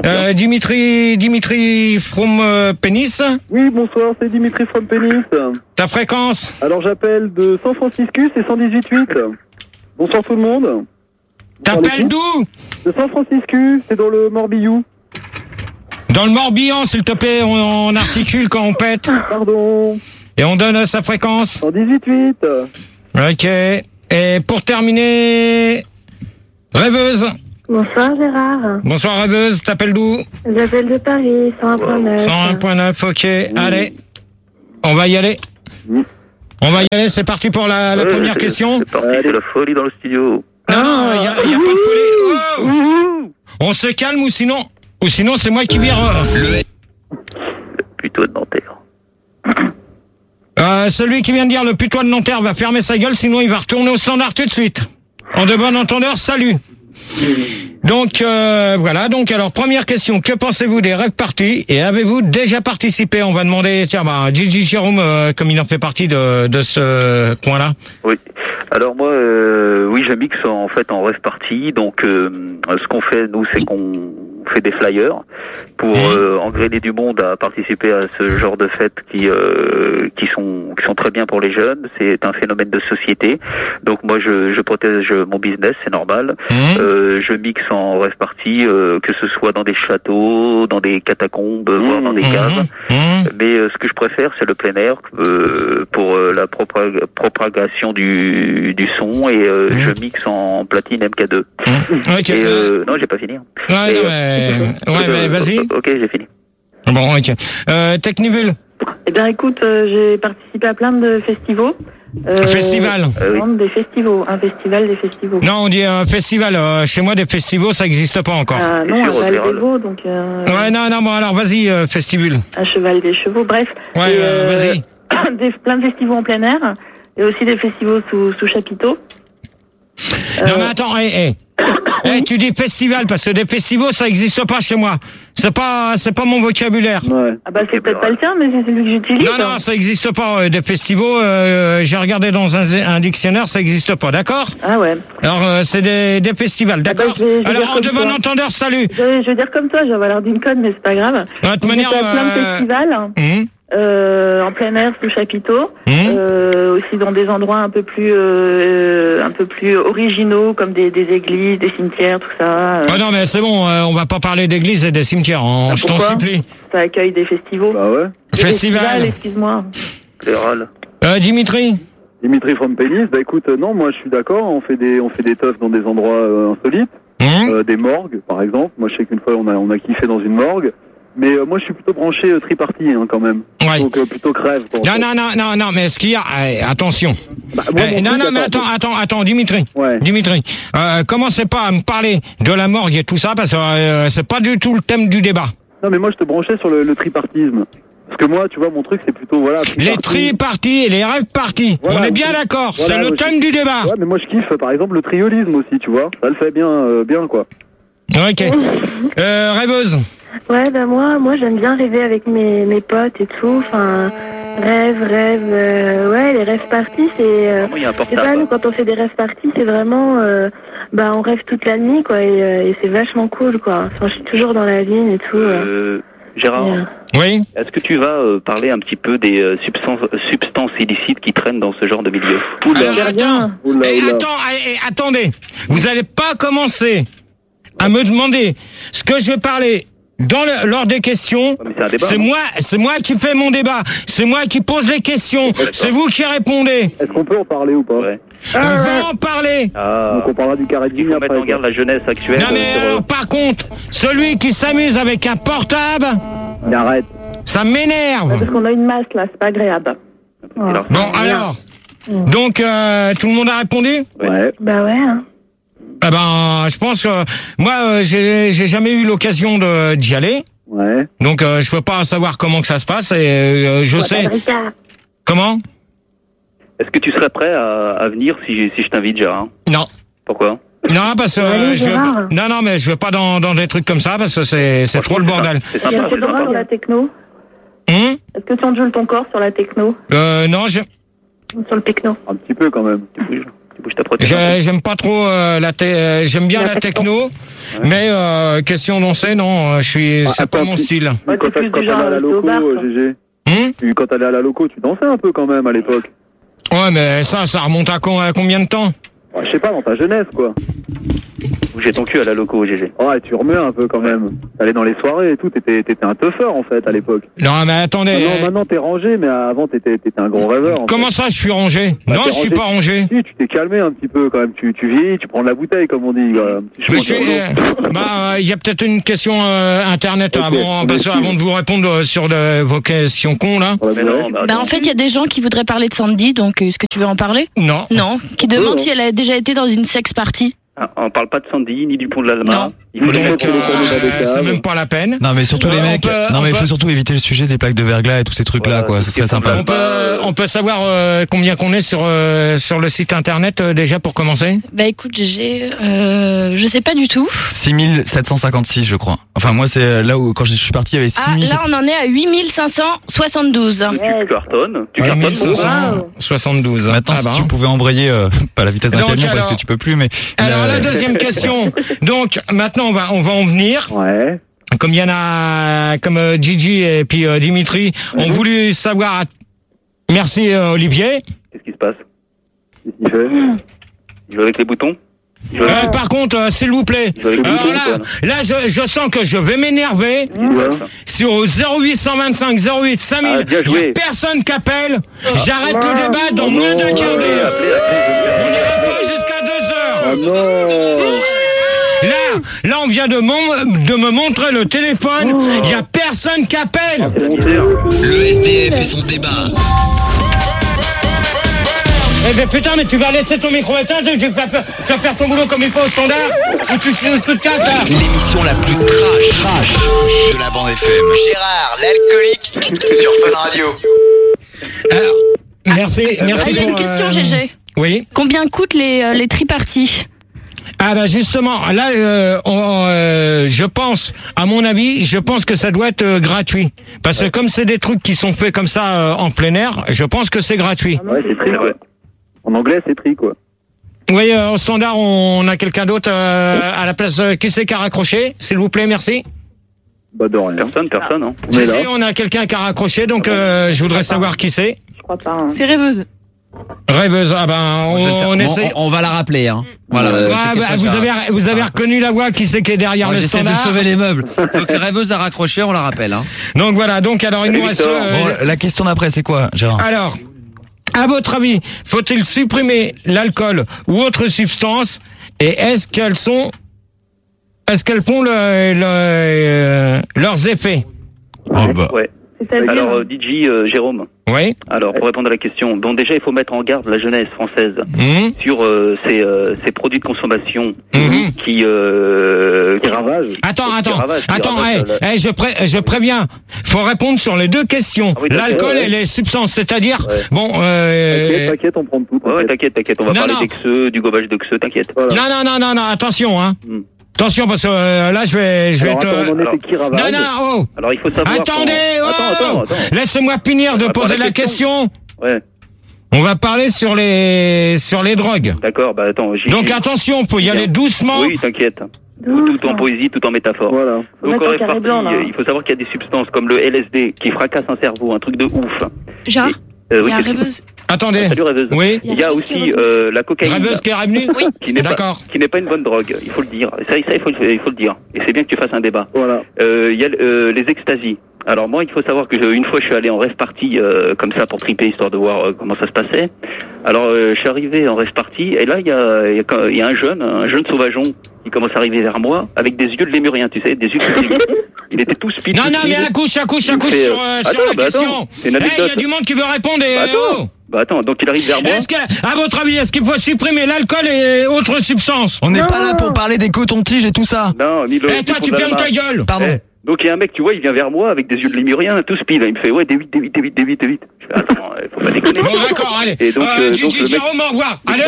Dimitri from Pénis. Oui, bonsoir, c'est Dimitri from Pénis. Ta fréquence? Alors, j'appelle de San Francisco, c'est 118.8. Bonsoir tout le monde. T'appelles d'où? De San Francisco, c'est dans le Morbihan. Dans le Morbihan, s'il te plaît, on articule quand on pète. Pardon. Et on donne sa fréquence? 118.8. Ok. Et pour terminer, Rêveuse. Bonsoir Gérard. Bonsoir Rêveuse, t'appelles d'où? J'appelle de Paris, 101.9. 101.9, ok. Allez, on va y aller. On va y aller, c'est parti pour la première question. C'est parti, c'est la folie dans le studio. Non, il n'y a pas de folie. Oh, on se calme ou sinon c'est moi qui vire. Le putois de Nanterre. Celui qui vient de dire le putois de Nanterre va fermer sa gueule, sinon il va retourner au standard tout de suite. En de bon entendeur, salut. Donc voilà, donc alors première question, que pensez-vous des rêves parties et avez-vous déjà participé? On va demander, tiens, Gigi Jérôme, comme il en fait partie de ce coin-là. Oui, alors moi, oui, je mixe en rêve party, donc ce qu'on fait, nous, c'est qu'on fait des flyers pour engrainer du monde à participer à ce genre de fêtes qui sont très bien pour les jeunes. C'est un phénomène de société. Donc moi je protège mon business, c'est normal. Je mixe en rêve party, que ce soit dans des châteaux, dans des catacombes, voire dans des caves. Mais ce que je préfère, c'est le plein air pour la propagation du son, et je mixe en platine MK2. Okay. Et non, j'ai pas fini. Mais vas-y. Ok, j'ai fini. Bon, ok. Technivul. Eh bien, écoute, j'ai participé à plein de festivals. Festival. Des festivals, un festival des festivals. Non, on dit festival. Chez moi, des festivals, ça n'existe pas encore. Non, un Val des Veaux, donc. Ouais, non, bon, alors vas-y, festibule. Un cheval des chevaux, bref. Ouais, vas-y. Plein de festivals en plein air, et aussi des festivals sous chapiteau. Non, mais attends, tu dis festival, parce que des festivals, ça n'existe pas chez moi. C'est pas mon vocabulaire. Ouais. Ah bah c'est peut-être pas le tien, mais c'est celui que j'utilise. Non, ça n'existe pas. Des festivals, j'ai regardé dans un dictionnaire, ça n'existe pas, d'accord? Ah ouais. Alors, c'est des festivals, d'accord? Alors, en de bon entendeur, salut. Je veux dire comme toi, j'avais l'air d'une conne, mais c'est pas grave. De toute manière, plein de festivals. En plein air sous chapiteau, aussi dans des endroits un peu plus originaux, comme des églises, des cimetières, tout ça. Non mais c'est bon, on va pas parler d'églises et des cimetières, je t'en supplie. Ça accueille des festivals. Ah ouais. Festival. Excuse-moi. Dimitri from Pénis. Bah écoute, non, moi je suis d'accord. On fait des teufs dans des endroits insolites, des morgues par exemple. Moi je sais qu'une fois on a kiffé dans une morgue. Mais moi je suis plutôt branché triparty quand même. Ouais. Donc plutôt crève. Non, mais ce qu'il y a, attention. Mais attends, Dimitri. Ouais. Dimitri, commencez pas à me parler de la morgue et tout ça, parce que c'est pas du tout le thème du débat. Non mais moi je te branchais sur le tripartisme. Parce que moi, tu vois, mon truc, c'est plutôt, voilà... Les tri-parties et les rêves parties. Voilà, on est bien d'accord, voilà, c'est le thème du débat. Ouais, mais moi, je kiffe, par exemple, le triolisme aussi, tu vois. Ça le fait bien, quoi. Ok. Rêveuse. Ouais, bah moi, j'aime bien rêver avec mes potes et tout. Enfin, ouais, les rêves parties, c'est... c'est pas, nous, quand on fait des rêves parties, c'est vraiment... on rêve toute la nuit, quoi, et c'est vachement cool, quoi. Enfin, je suis toujours dans la vigne et tout. Gérard, oui. Est-ce que tu vas parler un petit peu des substances illicites qui traînent dans ce genre de milieu? Attendez, vous n'allez pas commencer à me demander ce que je vais parler lors des questions. C'est moi qui fais mon débat, c'est moi qui pose les questions, c'est vous qui répondez. Est-ce qu'on peut en parler ou pas? On va en parler. Donc on parlera du carré de ligne après. On regarde la jeunesse actuelle. Non mais alors, par contre, celui qui s'amuse avec un portable, arrête. Ça m'énerve. Parce qu'on a une masse là, c'est pas agréable. Bon alors, donc tout le monde a répondu? Ouais. Bah ouais. Eh ben, je pense que moi, j'ai jamais eu l'occasion d'y aller. Ouais. Donc je peux pas savoir comment que ça se passe et je sais. Comment? Est-ce que tu serais prêt à venir si je t'invite, Gérard? Non. Pourquoi? Non, parce que non, mais je vais pas dans des trucs comme ça parce que c'est trop le bordel. C'est sympa, c'est sympa sur la techno. Est-ce que tu endules ton corps sur la techno? Non, sur le techno. Un petit peu quand même. Tu bouges ta prothèse. J'aime pas trop j'aime bien la techno, mais question danser, non, c'est pas mon style. Quand t'allais à la loco, GG. Quand t'allais à la loco, tu dansais un peu quand même à l'époque. Ouais, mais ça remonte à combien de temps? Je sais pas, dans ta jeunesse, quoi. Bouger ton cul à la loco, GG. Ouais, tu remets un peu quand même. T'allais dans les soirées et tout, t'étais un teufeur en fait à l'époque. Non, mais attendez. Maintenant t'es rangé, mais avant t'étais un gros rêveur. Comment ça, je suis rangé? Non, je suis pas rangé. Si, tu t'es calmé un petit peu quand même. Tu vieillis, tu prends de la bouteille, comme on dit. Il y a peut-être une question internet avant de vous répondre sur vos questions cons là. En fait, il y a des gens qui voudraient parler de Sandy, donc est-ce que tu veux en parler? Non. Non. Qui demandent si elle a déjà été dans une sex party. On parle pas de Sandy ni du pont de l'Alma. Non. Il faut c'est même pas la peine. Non mais surtout les mecs. Il faut surtout éviter le sujet des plaques de verglas et tous ces trucs là quoi. Ce serait sympa. On peut savoir combien qu'on est sur le site internet déjà pour commencer. Bah écoute, je sais pas du tout. 6756 je crois. Enfin moi c'est là où quand je suis parti il y avait 6000. Là on en est à 8572. Tu cartonnes. 8572. Maintenant si tu pouvais embrayer pas la vitesse d'un camion parce que tu peux plus mais. Alors la deuxième question. Donc maintenant on va en venir. Ouais. Comme il y en a, comme Gigi et puis Dimitri ont voulu savoir. Merci Olivier. Qu'est-ce qui se passe? Qu'est-ce qu'il fait? Il joue avec les boutons? Par contre, s'il vous plaît, là je sens que je vais m'énerver. Sur 0825 08 5000, il n'y a personne qui appelle. J'arrête le débat dans moins d'un quart d'heure. On n'ira pas jusqu'à 2 heures. Là, on vient de me montrer le téléphone. Il n'y a personne qui appelle. Le SDF et son débat. Eh ben putain, mais tu vas laisser ton micro éteint, tu vas faire ton boulot comme il faut au standard, ou tu te casses là. L'émission la plus trash de la bande FM. Gérard, l'alcoolique, sur Fun Radio. Alors, merci. Il y a une question, GG. Oui. Combien coûtent les triparties? Ah bah justement, là, je pense, à mon avis, que ça doit être gratuit. Parce que comme c'est des trucs qui sont faits comme ça en plein air, je pense que c'est gratuit. Ouais, c'est tri, ouais. En anglais, c'est tri, quoi. Oui, au standard, on a quelqu'un d'autre à la place. Qui c'est qui a raccroché? S'il vous plaît, merci. Bah de rien. Personne, hein. On a quelqu'un qui a raccroché, donc je voudrais savoir qui c'est. Je crois pas. C'est Rêveuse. Rêveuse, ah ben on essaie. On va la rappeler, hein. Voilà. Vous avez reconnu la voix qui c'est qui est derrière le standard. J'essaie de sauver les meubles. Donc Rêveuse a raccroché, on la rappelle, hein. Donc voilà, alors il nous reste. La question d'après, c'est quoi, Gérard? Alors, à votre avis, faut-il supprimer l'alcool ou autre substance, et est-ce qu'elles font leurs effets? Ouais. Alors, DJ Jérôme. Oui. Alors, pour répondre à la question, bon, déjà, il faut mettre en garde la jeunesse française sur ces produits de consommation qui ravagent. Attends, je préviens. Faut répondre sur les deux questions. Ah oui, l'alcool et les substances, c'est-à-dire, T'inquiète, on prend tout. Ouais, t'inquiète, on va parler d'excès, du gobage d'excès, t'inquiète. Voilà. Non, attention, hein. Attention, parce que là, je vais Alors, il faut savoir. Attendez, Attends. Laissez-moi finir de poser la question. Ouais. On va parler sur les drogues. D'accord, bah attends. Donc attention, faut y aller doucement. Oui, t'inquiète. Tout en poésie, tout en métaphore. Voilà. Donc, il faut savoir qu'il y a des substances comme le LSD qui fracasse un cerveau, un truc de ouf. Genre il y a Rêveuse. Attendez. Salut Rêveuse. Oui. Il y a aussi la cocaïne. Rêveuse qui est revenue. Oui. Qui n'est pas une bonne drogue. Il faut le dire. Ça, il faut le dire. Et c'est bien que tu fasses un débat. Voilà. Il y a les extasies. Alors moi, il faut savoir que une fois, je suis allé en rêve party comme ça pour triper, histoire de voir comment ça se passait. Alors, je suis arrivé en rêve party, et là, il y a un jeune sauvageon qui commence à arriver vers moi avec des yeux de lémurien, tu sais, des yeux qui il était tout speed. Non, mais accouche sur la question. Il y a du monde qui veut répondre. Bah attends, donc il arrive vers moi. À votre avis, est-ce qu'il faut supprimer l'alcool et autres substances? On n'est pas là pour parler des cotons-tiges et tout ça. Non, toi, tu fermes ta gueule. Pardon. Donc il y a un mec, tu vois, il vient vers moi avec des yeux de lémurien, tout speed. Il me fait, ouais, D8. Je fais, attends, faut pas déconner. Bon, d'accord, allez. Et donc, Gigi, Jérôme, au revoir. Allez.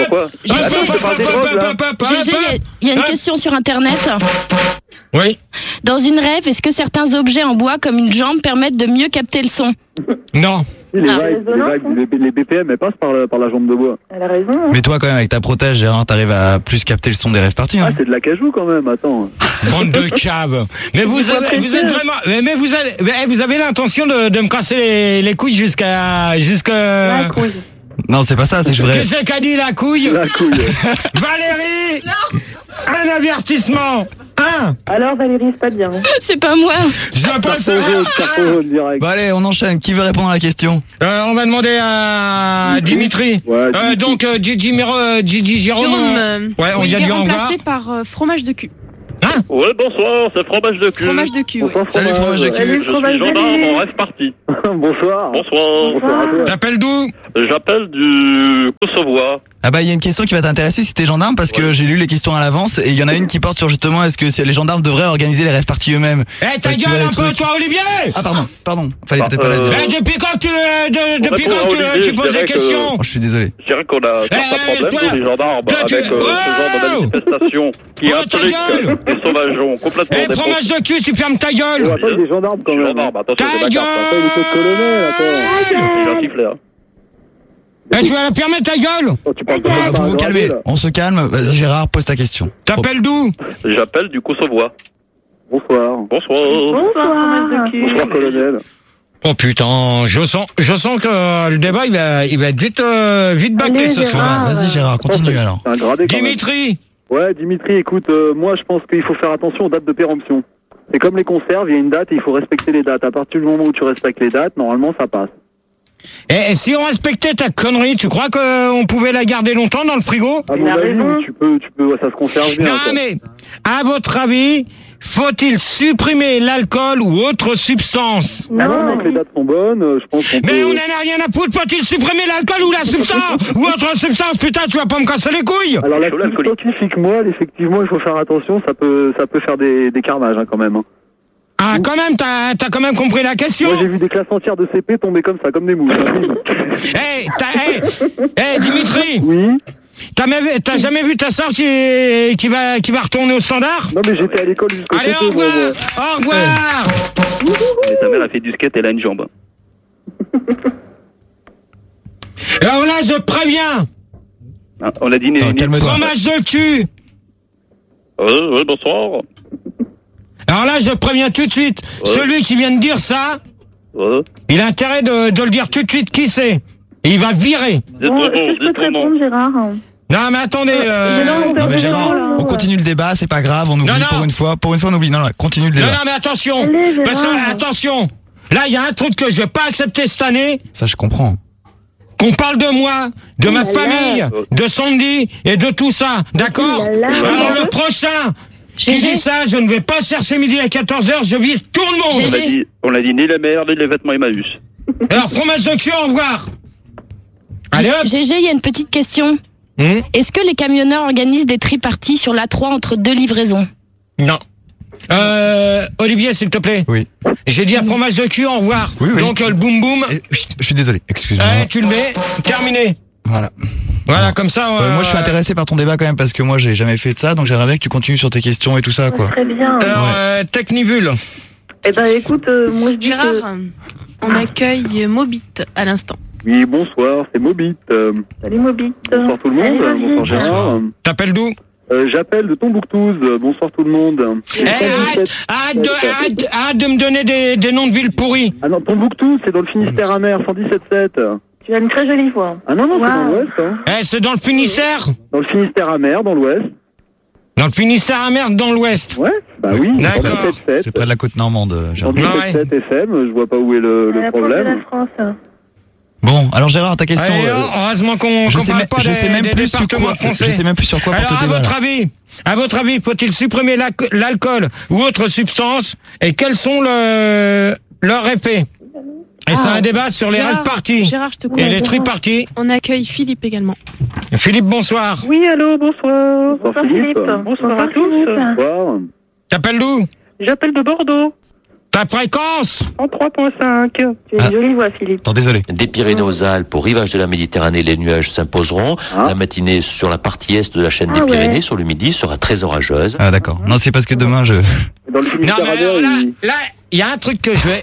GG, il y a une question sur Internet. Oui. Dans une rêve, est-ce que certains objets en bois, comme une jambe, permettent de mieux capter le son? Non. Les BPM, elles passent par la jambe de bois. Elle a raison. Hein. Mais toi, quand même, avec ta protège, Gérard, t'arrives à plus capter le son des rêves parties. Hein. Ah, c'est de la cajou quand même, attends. Bande de caves. Mais vous êtes vraiment. Mais vous avez l'intention de me casser les couilles jusqu'à. La couille. Non, c'est pas ça, c'est que je voudrais. Qu'est-ce qu'a dit la couille? La couille. Valérie! Un avertissement! Alors Valérie, c'est pas bien. C'est pas moi. Je passe direct. Bon, allez, on enchaîne. Qui veut répondre à la question? On va demander à Dimitri. Ouais, donc, Gigi Jérôme. Ouais, on vient de lui en remplacé par fromage de cul. Ouais, bonsoir, c'est fromage de cul. Fromage de cul. Bonsoir, Salut, fromage de cul. Je suis gendarme en rêve parti. Bonsoir. Bonsoir. T'appelles d'où? J'appelle du Kosovo. Ah bah il y a une question qui va t'intéresser si t'es gendarme parce que j'ai lu les questions à l'avance et il y en a une qui porte sur justement est-ce que les gendarmes devraient organiser les rêves parties eux-mêmes. Eh ta gueule un peu toi Olivier. Ah pardon, fallait peut-être pas la dire. Depuis quand tu poses des questions? Je suis désolé. Je dirais qu'on a certains problèmes nous les gendarmes avec ce genre de manifestation qui implique des sauvageons complètement dépassés. Fromage de cul, tu fermes ta gueule. Attends, il est gendarme quand même. Gendarme, attention, ta gueule. Il est colonel, attends. J'ai un sifflet. Tu vas fermer ta gueule. Vous vous calmez, on se calme. Vas-y Gérard, pose ta question. T'appelles d'où? J'appelle du Kosovo. Bonsoir. Bonsoir, colonel. Oh putain, je sens que le débat il va être vite bâclé ce soir. Vas-y Gérard, continue alors. Dimitri. Ouais, Dimitri, écoute, moi je pense qu'il faut faire attention aux dates de péremption. C'est comme les conserves, il y a une date et il faut respecter les dates. À partir du moment où tu respectes les dates, normalement ça passe. Et si on respectait ta connerie, tu crois qu'on pouvait la garder longtemps dans le frigo? À mon avis, tu peux, ça se conserve bien. Non mais, à votre avis, faut-il supprimer l'alcool ou autre substance? Non, que les dates sont bonnes, je pense qu'on Mais on en a rien à foutre, faut-il supprimer l'alcool ou la substance? Ou autre substance, putain, tu vas pas me casser les couilles? Alors la scientifique moelle, effectivement, il faut faire attention, ça peut faire des carnages quand même. Hein. Ah, quand même, t'as quand même compris la question. Moi, j'ai vu des classes entières de CP tomber comme ça, comme des mouches. Dimitri. Oui. T'as jamais vu ta sœur qui va retourner au standard? Non, mais j'étais à l'école jusqu'au Allez, au revoir. Au revoir. Mais ta mère a fait du skate, elle a une jambe. Alors là, je préviens. Ah, on a dit fromage de cul. Bonsoir. Alors là, je préviens tout de suite, celui qui vient de dire ça, il a intérêt de le dire tout de suite qui c'est. Et il va virer. Est-ce que je peux te répondre, Gérard? Non, mais attendez. Non, mais Gérard, on continue le débat, c'est pas grave, on oublie pour une fois. Pour une fois, on oublie. Non, continue le débat. Non, mais attention. Attention. Là, il y a un truc que je vais pas accepter cette année. Ça, je comprends. Qu'on parle de moi, de ma famille, de Sandy et de tout ça. D'accord? Alors le prochain. J'ai dit ça, je ne vais pas chercher midi à 14h, je vise tout le monde. On a dit ni les mères, ni les vêtements Emmaüs. Alors, fromage de cul, au revoir. Allez hop. GG, il y a une petite question. Est-ce que les camionneurs organisent des triparties sur l'A3 entre deux livraisons? Non. Olivier, s'il te plaît. Oui. J'ai dit à fromage de cul, au revoir. Oui. Donc, le boum boum. Je suis désolé, excuse-moi. Tu le mets, terminé. Voilà, comme ça. Moi, je suis intéressé par ton débat quand même parce que moi, j'ai jamais fait de ça, donc j'aimerais bien que tu continues sur tes questions et tout ça, quoi. Très bien. Alors, Technivule. Eh ben, écoute, moi je dis Gérard, on accueille Mobit à l'instant. Oui, bonsoir, c'est Mobit. Salut Mobit. Bonsoir tout le monde. Bonsoir Gérard. T'appelles d'où? J'appelle de Tombouctou. Bonsoir tout le monde. Arrête de me donner des noms de villes pourries. Ah non, Tombouctou, c'est dans le Finistère amer, 117.7. Tu as une très jolie voix. Ah non, c'est dans l'ouest. Hein. C'est dans le Finistère? Dans le Finistère amer, dans l'ouest. Dans le Finistère amer, dans l'ouest? Ouais, bah oui. D'accord. C'est près de la côte normande, Gérard. 117.7 FM, je vois pas où est le problème. De la France. Bon, alors Gérard, ta question. Heureusement qu'on parle pas des départements français. Je sais même plus sur quoi pour te débattre. À votre avis, faut-il supprimer l'alcool ou autre substance et quels sont leurs effets? Et c'est un débat sur les rêves parties. Gérard, je te coupe. Et les triparties. On accueille Philippe également. Philippe, bonsoir. Oui, allô, bonsoir. Bonsoir Philippe. Bonsoir à tous. Bonsoir. T'appelles d'où? J'appelle de Bordeaux. Ta fréquence? En 3.5. Tu as une jolie voix, Philippe. Attends, désolé. Des Pyrénées aux Alpes, au rivage de la Méditerranée, les nuages s'imposeront. La matinée sur la partie est de la chaîne des Pyrénées, sur le midi, sera très orageuse. Ah d'accord. Non, c'est parce que demain je... Dans le non mais alors, là, il y a un truc que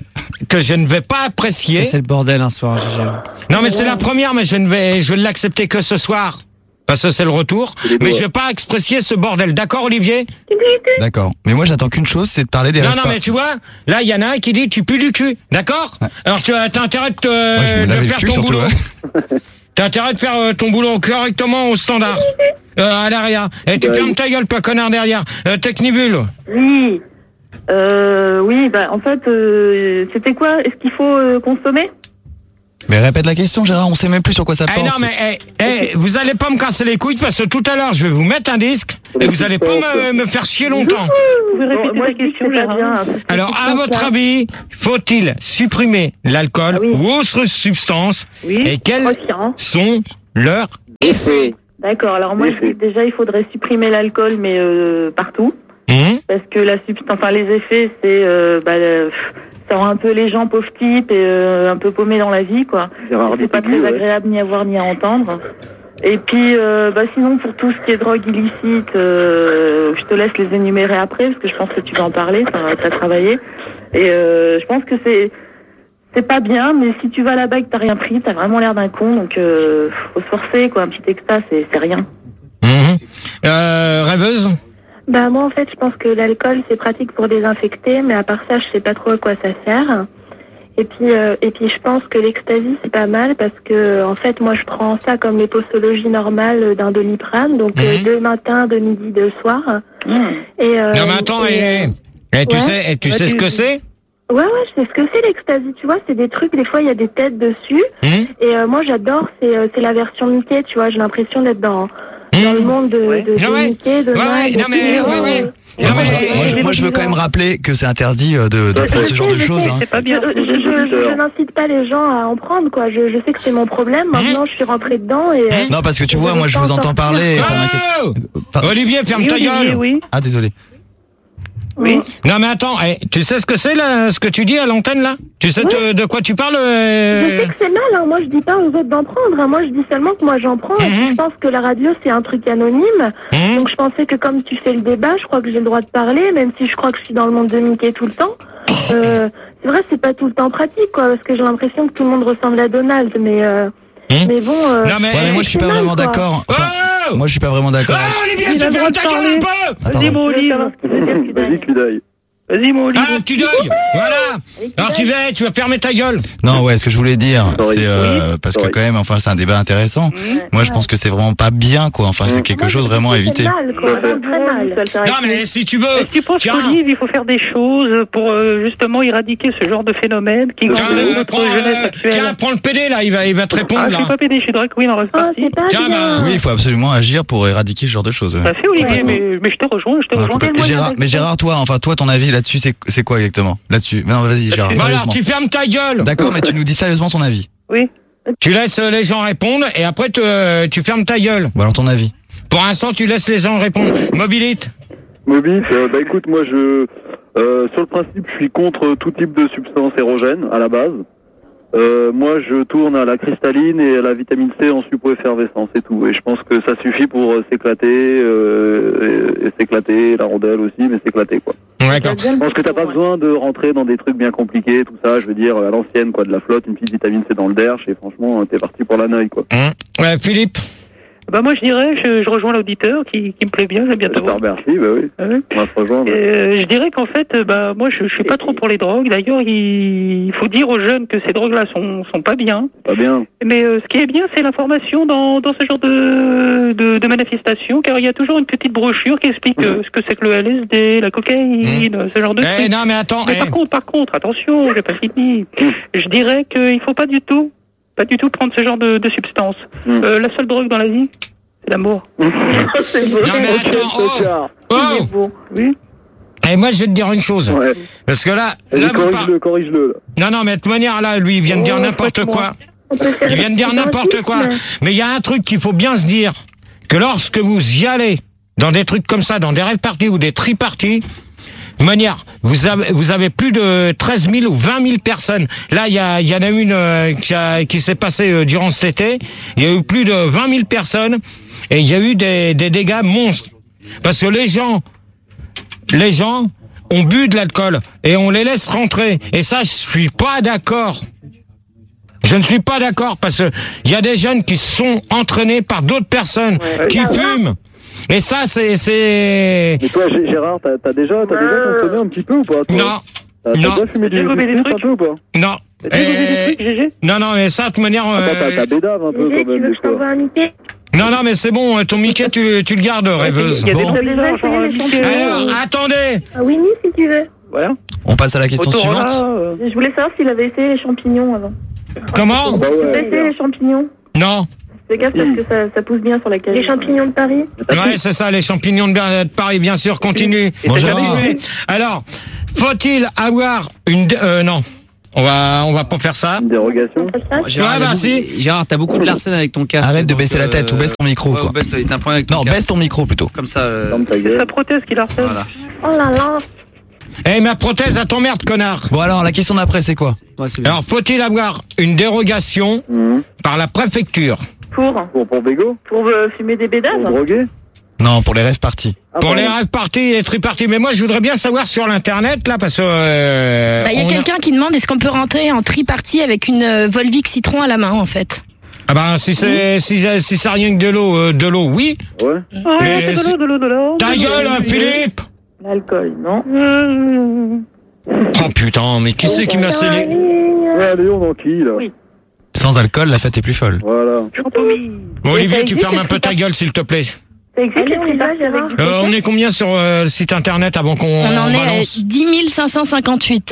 que je ne vais pas apprécier. C'est le bordel un soir, GG. Non, mais c'est la première, mais je vais l'accepter que ce soir. Parce que c'est le retour. Mais je vais pas apprécier ce bordel. D'accord, Olivier? D'accord. Mais moi, j'attends qu'une chose, c'est de parler des Non, mais tu vois, là, il y en a un qui dit tu pues du cul. D'accord? Ouais. Alors, tu as intérêt de faire ton boulot. T'as intérêt de faire ton boulot correctement au standard. À l'arrière. Et tu fermes ta gueule, toi, connard, derrière. Technibule. Oui. Oui, en fait, c'était quoi? Est-ce qu'il faut consommer? Mais répète la question, Gérard, on sait même plus sur quoi ça porte. Non, mais vous allez pas me casser les couilles parce que tout à l'heure, je vais vous mettre un disque et vous allez pas me faire chier longtemps. Vous pouvez répéter la question, Gérard. Alors, à votre avis, faut-il supprimer l'alcool ou autres substances et quels sont leurs effets? D'accord, alors moi, je dis que déjà, il faudrait supprimer l'alcool, mais partout. Parce que les effets, c'est... ça rend un peu les gens pauvres types et un peu paumés dans la vie, quoi. C'est pas très agréable ni à voir ni à entendre. Et puis, sinon, pour tout ce qui est drogue illicite, je te laisse les énumérer après, parce que je pense que tu vas en parler, t'as travaillé. Et je pense que c'est pas bien, mais si tu vas là-bas et que t'as rien pris, t'as vraiment l'air d'un con, donc faut se forcer, quoi. Un petit extra, c'est rien. Rêveuse? Moi, en fait, je pense que l'alcool, c'est pratique pour désinfecter, mais à part ça, je sais pas trop à quoi ça sert. Et puis, je pense que l'ecstasy, c'est pas mal parce que, en fait, moi, je prends ça comme les posologies normales d'un Doliprane, donc de matin, de midi, de soir. Et, non, mais attends, tu sais ce que c'est? Ouais, je sais ce que c'est l'ecstasy, tu vois, c'est des trucs, des fois, il y a des têtes dessus. Et moi, j'adore, c'est la version Mickey, tu vois, j'ai l'impression d'être dans le monde de Mickey, de Moi, je veux quand même rappeler que c'est interdit de prendre ce genre de choses. C'est pas bien. Je n'incite pas les gens à en prendre, quoi. Je sais que c'est mon problème. Maintenant, je suis rentrée dedans et... Non, parce que tu vois, moi, je vous entends parler. Olivier, ferme ta gueule. Ah, désolé. Oui. Non, mais attends, tu sais ce que c'est, là, ce que tu dis à l'antenne, là? Tu sais de quoi tu parles? Je sais que c'est mal, hein. Moi, je dis pas aux autres d'en prendre, hein. Moi, je dis seulement que moi, j'en prends. Et puis, je pense que la radio, c'est un truc anonyme. Donc, je pensais que comme tu fais le débat, je crois que j'ai le droit de parler, même si je crois que je suis dans le monde de Mickey tout le temps. C'est vrai, c'est pas tout le temps pratique, quoi, parce que j'ai l'impression que tout le monde ressemble à Donald, mais bon... Non, mais moi, je suis pas vraiment d'accord. Moi, je suis pas vraiment d'accord. Olivier, tu fermes ta gueule un peu! Vas-y, mon Olivier. Vas-y, Cudaille. Vas-y, mon Olivier. Ah, tu deuil! Voilà! Alors, tu vas fermer ta gueule. Non, ce que je voulais dire, c'est parce que quand même, enfin, c'est un débat intéressant. Moi, je pense que c'est vraiment pas bien, quoi. Enfin, c'est quelque chose vraiment à éviter. Non, mais si tu veux. Est-ce que tu penses qu'Olivier, il faut faire des choses pour justement éradiquer ce genre de phénomène qui gangrène notre jeunesse actuelle? Tiens, prends le PD, là, il va te répondre, là. Je suis pas PD, je suis drag queen en reste partie. Oui, il faut absolument agir pour éradiquer ce genre de choses. Ça fait, Olivier, mais je te rejoins, Gérard, toi, ton avis là-dessus, c'est quoi exactement? Là-dessus. Non, vas-y, Gérard. Alors, tu fermes ta gueule. D'accord, mais tu nous dis sérieusement ton avis. Oui. Tu laisses les gens répondre et après tu fermes ta gueule. Ou alors ton avis. Pour l'instant, tu laisses les gens répondre. Mobilite. Écoute, moi, sur le principe, je suis contre tout type de substance érogène à la base. Moi, je tourne à la cristalline et à la vitamine C en supo-effervescent, c'est tout. Et je pense que ça suffit pour s'éclater, et s'éclater, la rondelle aussi, mais s'éclater, quoi. D'accord. Je pense que t'as pas besoin de rentrer dans des trucs bien compliqués, tout ça. Je veux dire, à l'ancienne, quoi, de la flotte, une petite vitamine C dans le derche, et franchement, t'es parti pour la neuille, quoi. Philippe. Moi, je dirais, je rejoins l'auditeur qui me plaît bien, j'aime bien te voir. Merci, oui. On va se rejoindre. Je dirais qu'en fait, moi, je suis pas trop pour les drogues. D'ailleurs, il faut dire aux jeunes que ces drogues-là sont pas bien. Pas bien. Mais ce qui est bien, c'est l'information dans ce genre de manifestation, car il y a toujours une petite brochure qui explique ce que c'est que le LSD, la cocaïne, ce genre de trucs. Non, mais attends. Mais par contre, attention, j'ai pas fini. Je dirais qu'il faut pas du tout prendre ce genre de substance. La seule drogue dans la vie, c'est l'amour. C'est beau. Non, mais attends. Oui. Et moi, je vais te dire une chose. Parce que là corrige-le. Non, mais de toute manière, là, lui, il vient de dire n'importe quoi. Il vient de dire n'importe quoi. Mais il y a un truc qu'il faut bien se dire. Que lorsque vous y allez, dans des trucs comme ça, dans des rave parties ou des tri-parties, de manière, vous avez plus de 13 000 ou 20 000 personnes. Là, il y en a une qui s'est passée durant cet été. Il y a eu plus de 20 000 personnes et il y a eu des dégâts monstres. Parce que les gens ont bu de l'alcool et on les laisse rentrer. Et ça, je suis pas d'accord. Je ne suis pas d'accord parce que il y a des jeunes qui sont entraînés par d'autres personnes qui fument. Et ça, c'est... Mais toi, Gérard, t'as déjà consommé un petit peu ou pas, toi? Non. T'as déjà fumé des trucs un peu ou pas? Non. Non, mais ça, de toute manière... T'as bédave un peu quand même. Tu veux que je t'envoie un Mickey? Non, mais c'est bon, ton Mickey, tu le gardes, rêveuse. Bon. Alors, attendez. Winnie, si tu veux. Voilà. On passe à la question suivante. Je voulais savoir s'il avait essayé les champignons avant. Comment? Il a essayé les champignons. Non. Fais gaffe parce que ça pousse bien sur la cage. Les champignons de Paris? Ouais, c'est ça, les champignons de Paris, bien sûr, continue. Continuez. Alors, faut-il avoir une... non. On va pas faire ça. Une dérogation. Gérard, t'as beaucoup de larcène avec ton casque. Arrête de baisser la tête ou baisse ton micro. Ouais, quoi. t'as un problème avec ton casque. Baisse ton micro plutôt. Comme ça. C'est sa prothèse qui harcèle. Voilà. Oh là là. Eh, ma prothèse, à t'emmerde, connard. Bon alors, la question d'après, c'est quoi? Alors, faut-il avoir une dérogation par la préfecture? Pour bégo? Pour fumer des bédaves? Pour droguer? Non, pour les rêves parties. Pour les rêves parties et les triparties. Mais moi, je voudrais bien savoir sur l'internet, là, parce que... Il y a quelqu'un qui demande est-ce qu'on peut rentrer en tripartie avec une Volvic Citron à la main, en fait. Ah ben, si c'est rien que de l'eau, oui. Ouais. Mais de l'eau. Ta gueule, Philippe! L'alcool, non? Oh putain, mais qui c'est qui m'a scellé? Ouais, Léon, dans qui, là? Oui. Sans alcool, la fête est plus folle. Voilà. Bon, Olivier, tu fermes un peu ta gueule, s'il te plaît. Ça existe les triparties avec du On est combien sur le site internet avant qu'on On en est à balance 10 558.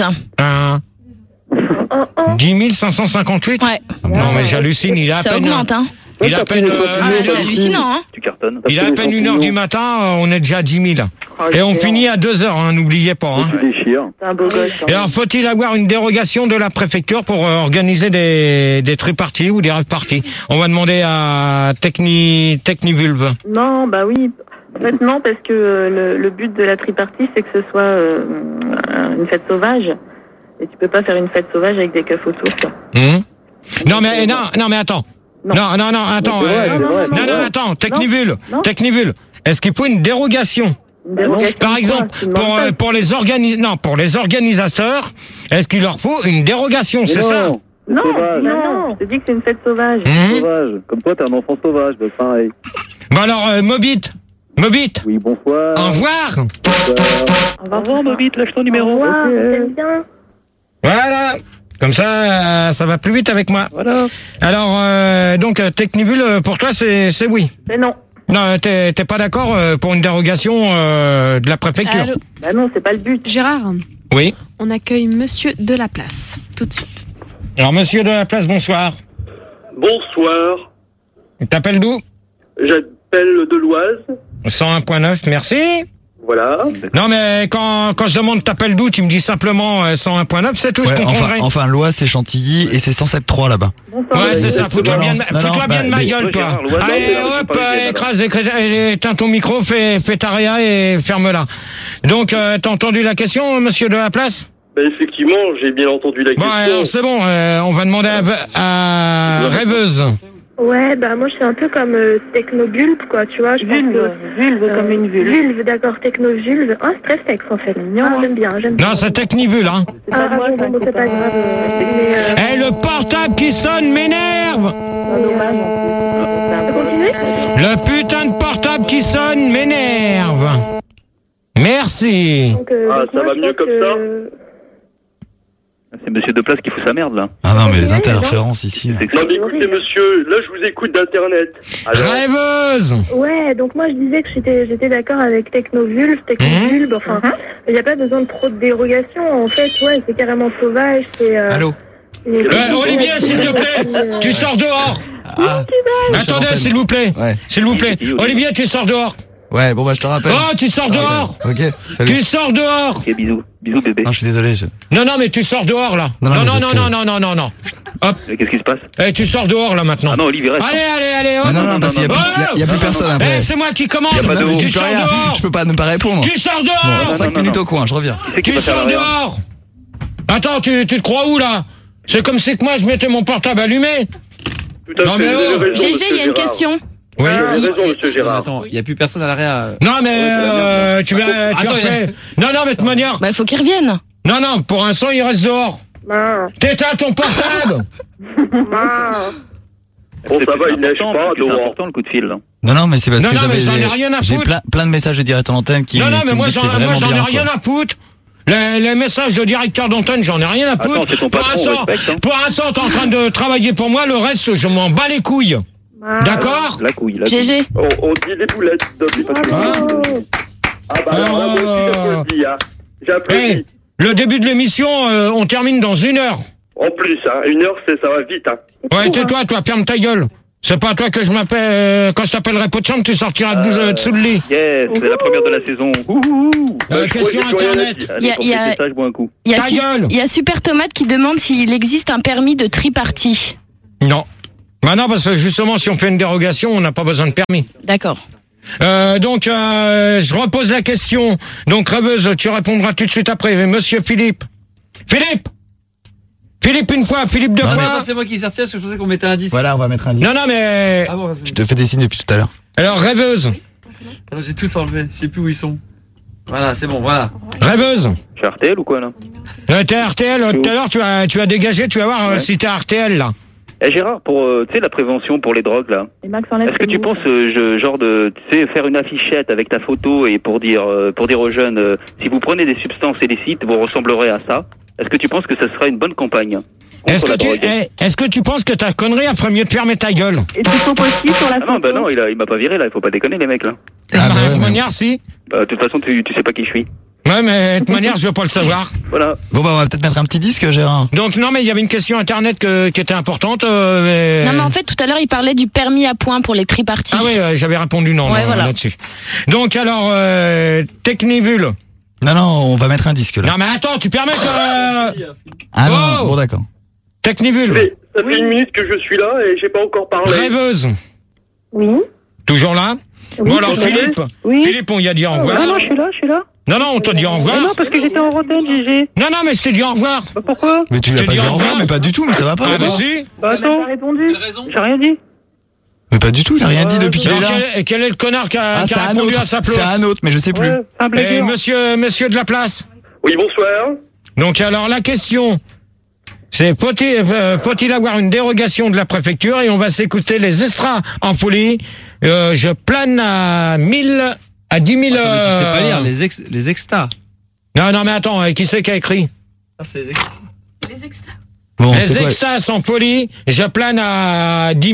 10 558? Ouais. Non, mais j'hallucine, il a à Ça peine... augmente, hein. Il a à peine... c'est hallucinant, hein. Tu cartonnes. Il a à peine 1h du matin, on est déjà à 10 000. Et on finit à 2h, hein, n'oubliez pas. Hein. Tu déchires. C'est un beau gosse. Et alors, faut-il avoir une dérogation de la préfecture pour organiser des triparties ou des rêves parties? On va demander à Technivulve. Non, bah oui. En fait, non, parce que le but de la tripartie, c'est que ce soit une fête sauvage. Et tu peux pas faire une fête sauvage avec des keufs autour, quoi. Non, mais attends. Non, attends. Attends, Technivule. Est-ce qu'il faut une dérogation? Par exemple, pour les organisateurs, est-ce qu'il leur faut une dérogation, c'est ça? Non, je te dis que c'est une fête sauvage. Sauvage. Comme toi, t'es un enfant sauvage, bah pareil. Bon alors, Mobit. Oui, bonsoir. Au revoir. Au revoir, Mobit, lâche ton numéro. J'aime bien. Voilà. Comme ça, ça va plus vite avec moi. Voilà. Alors, donc, Technivule, pour toi, c'est oui. Mais non. Non, t'es pas d'accord pour une dérogation de la préfecture? Allô. Bah non, c'est pas le but. Gérard, Oui. on accueille Monsieur Delaplace, tout de suite. Alors, monsieur de la place, bonsoir. Bonsoir. T'appelles d'où? J'appelle de l'Oise. 101.9, merci. Voilà. Non, mais quand je demande t'appelles d'où, tu me dis simplement 101.9, c'est tout, je comprendrai. Enfin, l'Oise, c'est Chantilly et c'est 107.3 là-bas. Ouais, c'est ça, fous-toi bien de ma gueule, toi. Allez, hop, éteins ton micro, fais ta réa et ferme-la. Donc, t'as entendu la question, monsieur de la place? Ben effectivement, j'ai bien entendu la question. Bon, alors c'est bon, on va demander à Rêveuse. Ouais, bah moi je suis un peu comme technobulbe, quoi, tu vois. Vulve, comme une vulve. Vulve, d'accord, technovulve. Ah, c'est très sexe en fait. J'aime bien. Non, c'est Technivule, hein. Bon, c'est pas grave. Eh, le portable qui sonne m'énerve. Continuez. Le putain de portable qui sonne m'énerve. Merci. Donc, ça va mieux comme ça? C'est Monsieur Deplace qui fout sa merde, là. Ah non, mais les interférences ici. Non, mais écoutez, monsieur, là, je vous écoute d'Internet. Rêveuse. Ouais, donc moi je disais que j'étais d'accord avec technovulve, enfin, il n'y a pas besoin de trop de dérogation, en fait, ouais, c'est carrément sauvage, c'est... Allô? Olivier, s'il te plaît, tu sors dehors. Attendez, s'il vous plaît. Ouais. S'il vous plaît. Olivier, tu sors dehors. Ouais, bon bah je te rappelle. Oh, tu sors dehors. Ok, salut. Tu sors dehors. Ok, bisous. Bisous, bébé. Non, je suis désolé. Non, mais tu sors dehors, là. Non. Hop. Qu'est-ce qui se passe? Eh, tu sors dehors, là, maintenant. Ah non, Olivier, reste. Allez, hop. Non, parce qu'il y a plus personne après. Eh, c'est moi qui commande. Tu sors rien. dehors. Je peux pas ne pas répondre. Tu sors dehors. 5 minutes au coin, je reviens. Tu sors dehors. Attends, tu te crois où, là? C'est comme si que moi, je mettais mon portable allumé. Tout à fait. GG, il y a une question. Oui. Vous avez raison, monsieur Gérard. Attends, il n'y a plus personne à l'arrêt. Non, mais tu refais. Non, mais de toute manière. Bah, il faut qu'il revienne. Non, pour l'instant, il reste dehors. T'éteins ton portable. Bon, ça va, il neige pas C'est dehors. important le coup de fil. Là. Non, mais c'est parce Non, que non, mais j'en ai rien à j'ai foutre. plein de messages de direct en antenne qui Non, mais qui moi me disent j'en c'est vraiment ai bien, rien quoi. à foutre. Les messages de directeur d'antenne, j'en ai rien à foutre. Attends, c'est ton patron, respecte, hein. Pour l'instant, t'es en train de travailler pour moi, le reste, je m'en bats les couilles. D'accord? La couille. GG. On dit les boulettes, Dobby, parce que... Ah bah alors là, moi aussi, j'applaudis, hein. J'applaudis. Le début de l'émission, on termine dans 1 heure. En plus, hein, 1 heure, ça va vite, hein. Ouais, tais-toi, toi, ferme ta gueule. C'est pas à toi que je m'appelle, quand je t'appellerai pot de chambre, tu sortiras dessous le lit. Yes, c'est la première de la saison. Question internet. Allez, pour tes messages, bois un coup. Ta gueule. Il y a Super Tomate qui demande s'il existe un permis de tripartie. Non. Bah non, parce que justement, si on fait une dérogation, on n'a pas besoin de permis. D'accord. Donc, je repose la question. Donc, rêveuse, tu répondras tout de suite après. Monsieur Philippe. Philippe une fois, Philippe deux fois. Non, c'est moi qui sortais parce que je pensais qu'on mettait un disque. Voilà, on va mettre un disque. Non, mais... Ah bon, Je te fais des signes depuis tout à l'heure. Alors, rêveuse. Attends, j'ai tout enlevé, je sais plus où ils sont. Voilà, c'est bon, voilà. Rêveuse. Tu es RTL ou quoi, là? T'es RTL, tout à l'heure, tu as dégagé, tu vas voir si t'es RTL, là. Eh Gérard, pour tu sais la prévention pour les drogues là. Est-ce que tu penses genre de tu sais faire une affichette avec ta photo et pour dire aux jeunes si vous prenez des substances illicites vous ressemblerez à ça. Est-ce que tu penses que ça sera une bonne campagne? Est-ce que tu penses que ta connerie a ferait mieux de fermer ta gueule? Et tu sont possible sur la photo? Non, bah non, il m'a pas viré là, il faut pas déconner les mecs là. De toute manière, si. De toute façon, tu sais pas qui je suis. Ouais, mais de toute manière, je veux pas le savoir. Voilà. Bon, bah, on va peut-être mettre un petit disque, Gérard. Donc, non, mais il y avait une question internet qui était importante. Mais... Non, mais en fait, tout à l'heure, il parlait du permis à points pour les triparties. Ah oui, j'avais répondu non, voilà. là-dessus. Donc, alors, Technivul. Non, on va mettre un disque, là. Non, mais attends, tu permets que... Ah non, bon, d'accord. Technivul. Ça fait 1 minute que je suis là et j'ai pas encore parlé. Rêveuse. Oui. Toujours là? Oui, bon, alors, Philippe. Oui. Philippe, on y a dit au revoir. Non, je suis là. Non, on t'a dit au revoir. Non, parce que j'étais en antenne, GG. Non, mais je t'ai dit au revoir. Bah, pourquoi? Mais tu lui as pas dit au revoir, mais pas du tout, mais ça va pas. Ah, bah si. Bah, attends. J'ai répondu. J'ai rien dit. Mais pas du tout, il a rien dit depuis qu'il est là. Quel est le connard qui a répondu à sa place? C'est un autre, mais je sais plus. Et monsieur de la place. Oui, bonsoir. Donc, alors, la question, c'est faut-il avoir une dérogation de la préfecture? Et on va s'écouter les extras en folie. Je plane à 10 000... Attends, mais tu sais pas lire les extas. Non, mais attends, qui c'est qui a écrit? Ah, c'est les extas. Les extas. Bon, les extas en folie, je plane à 10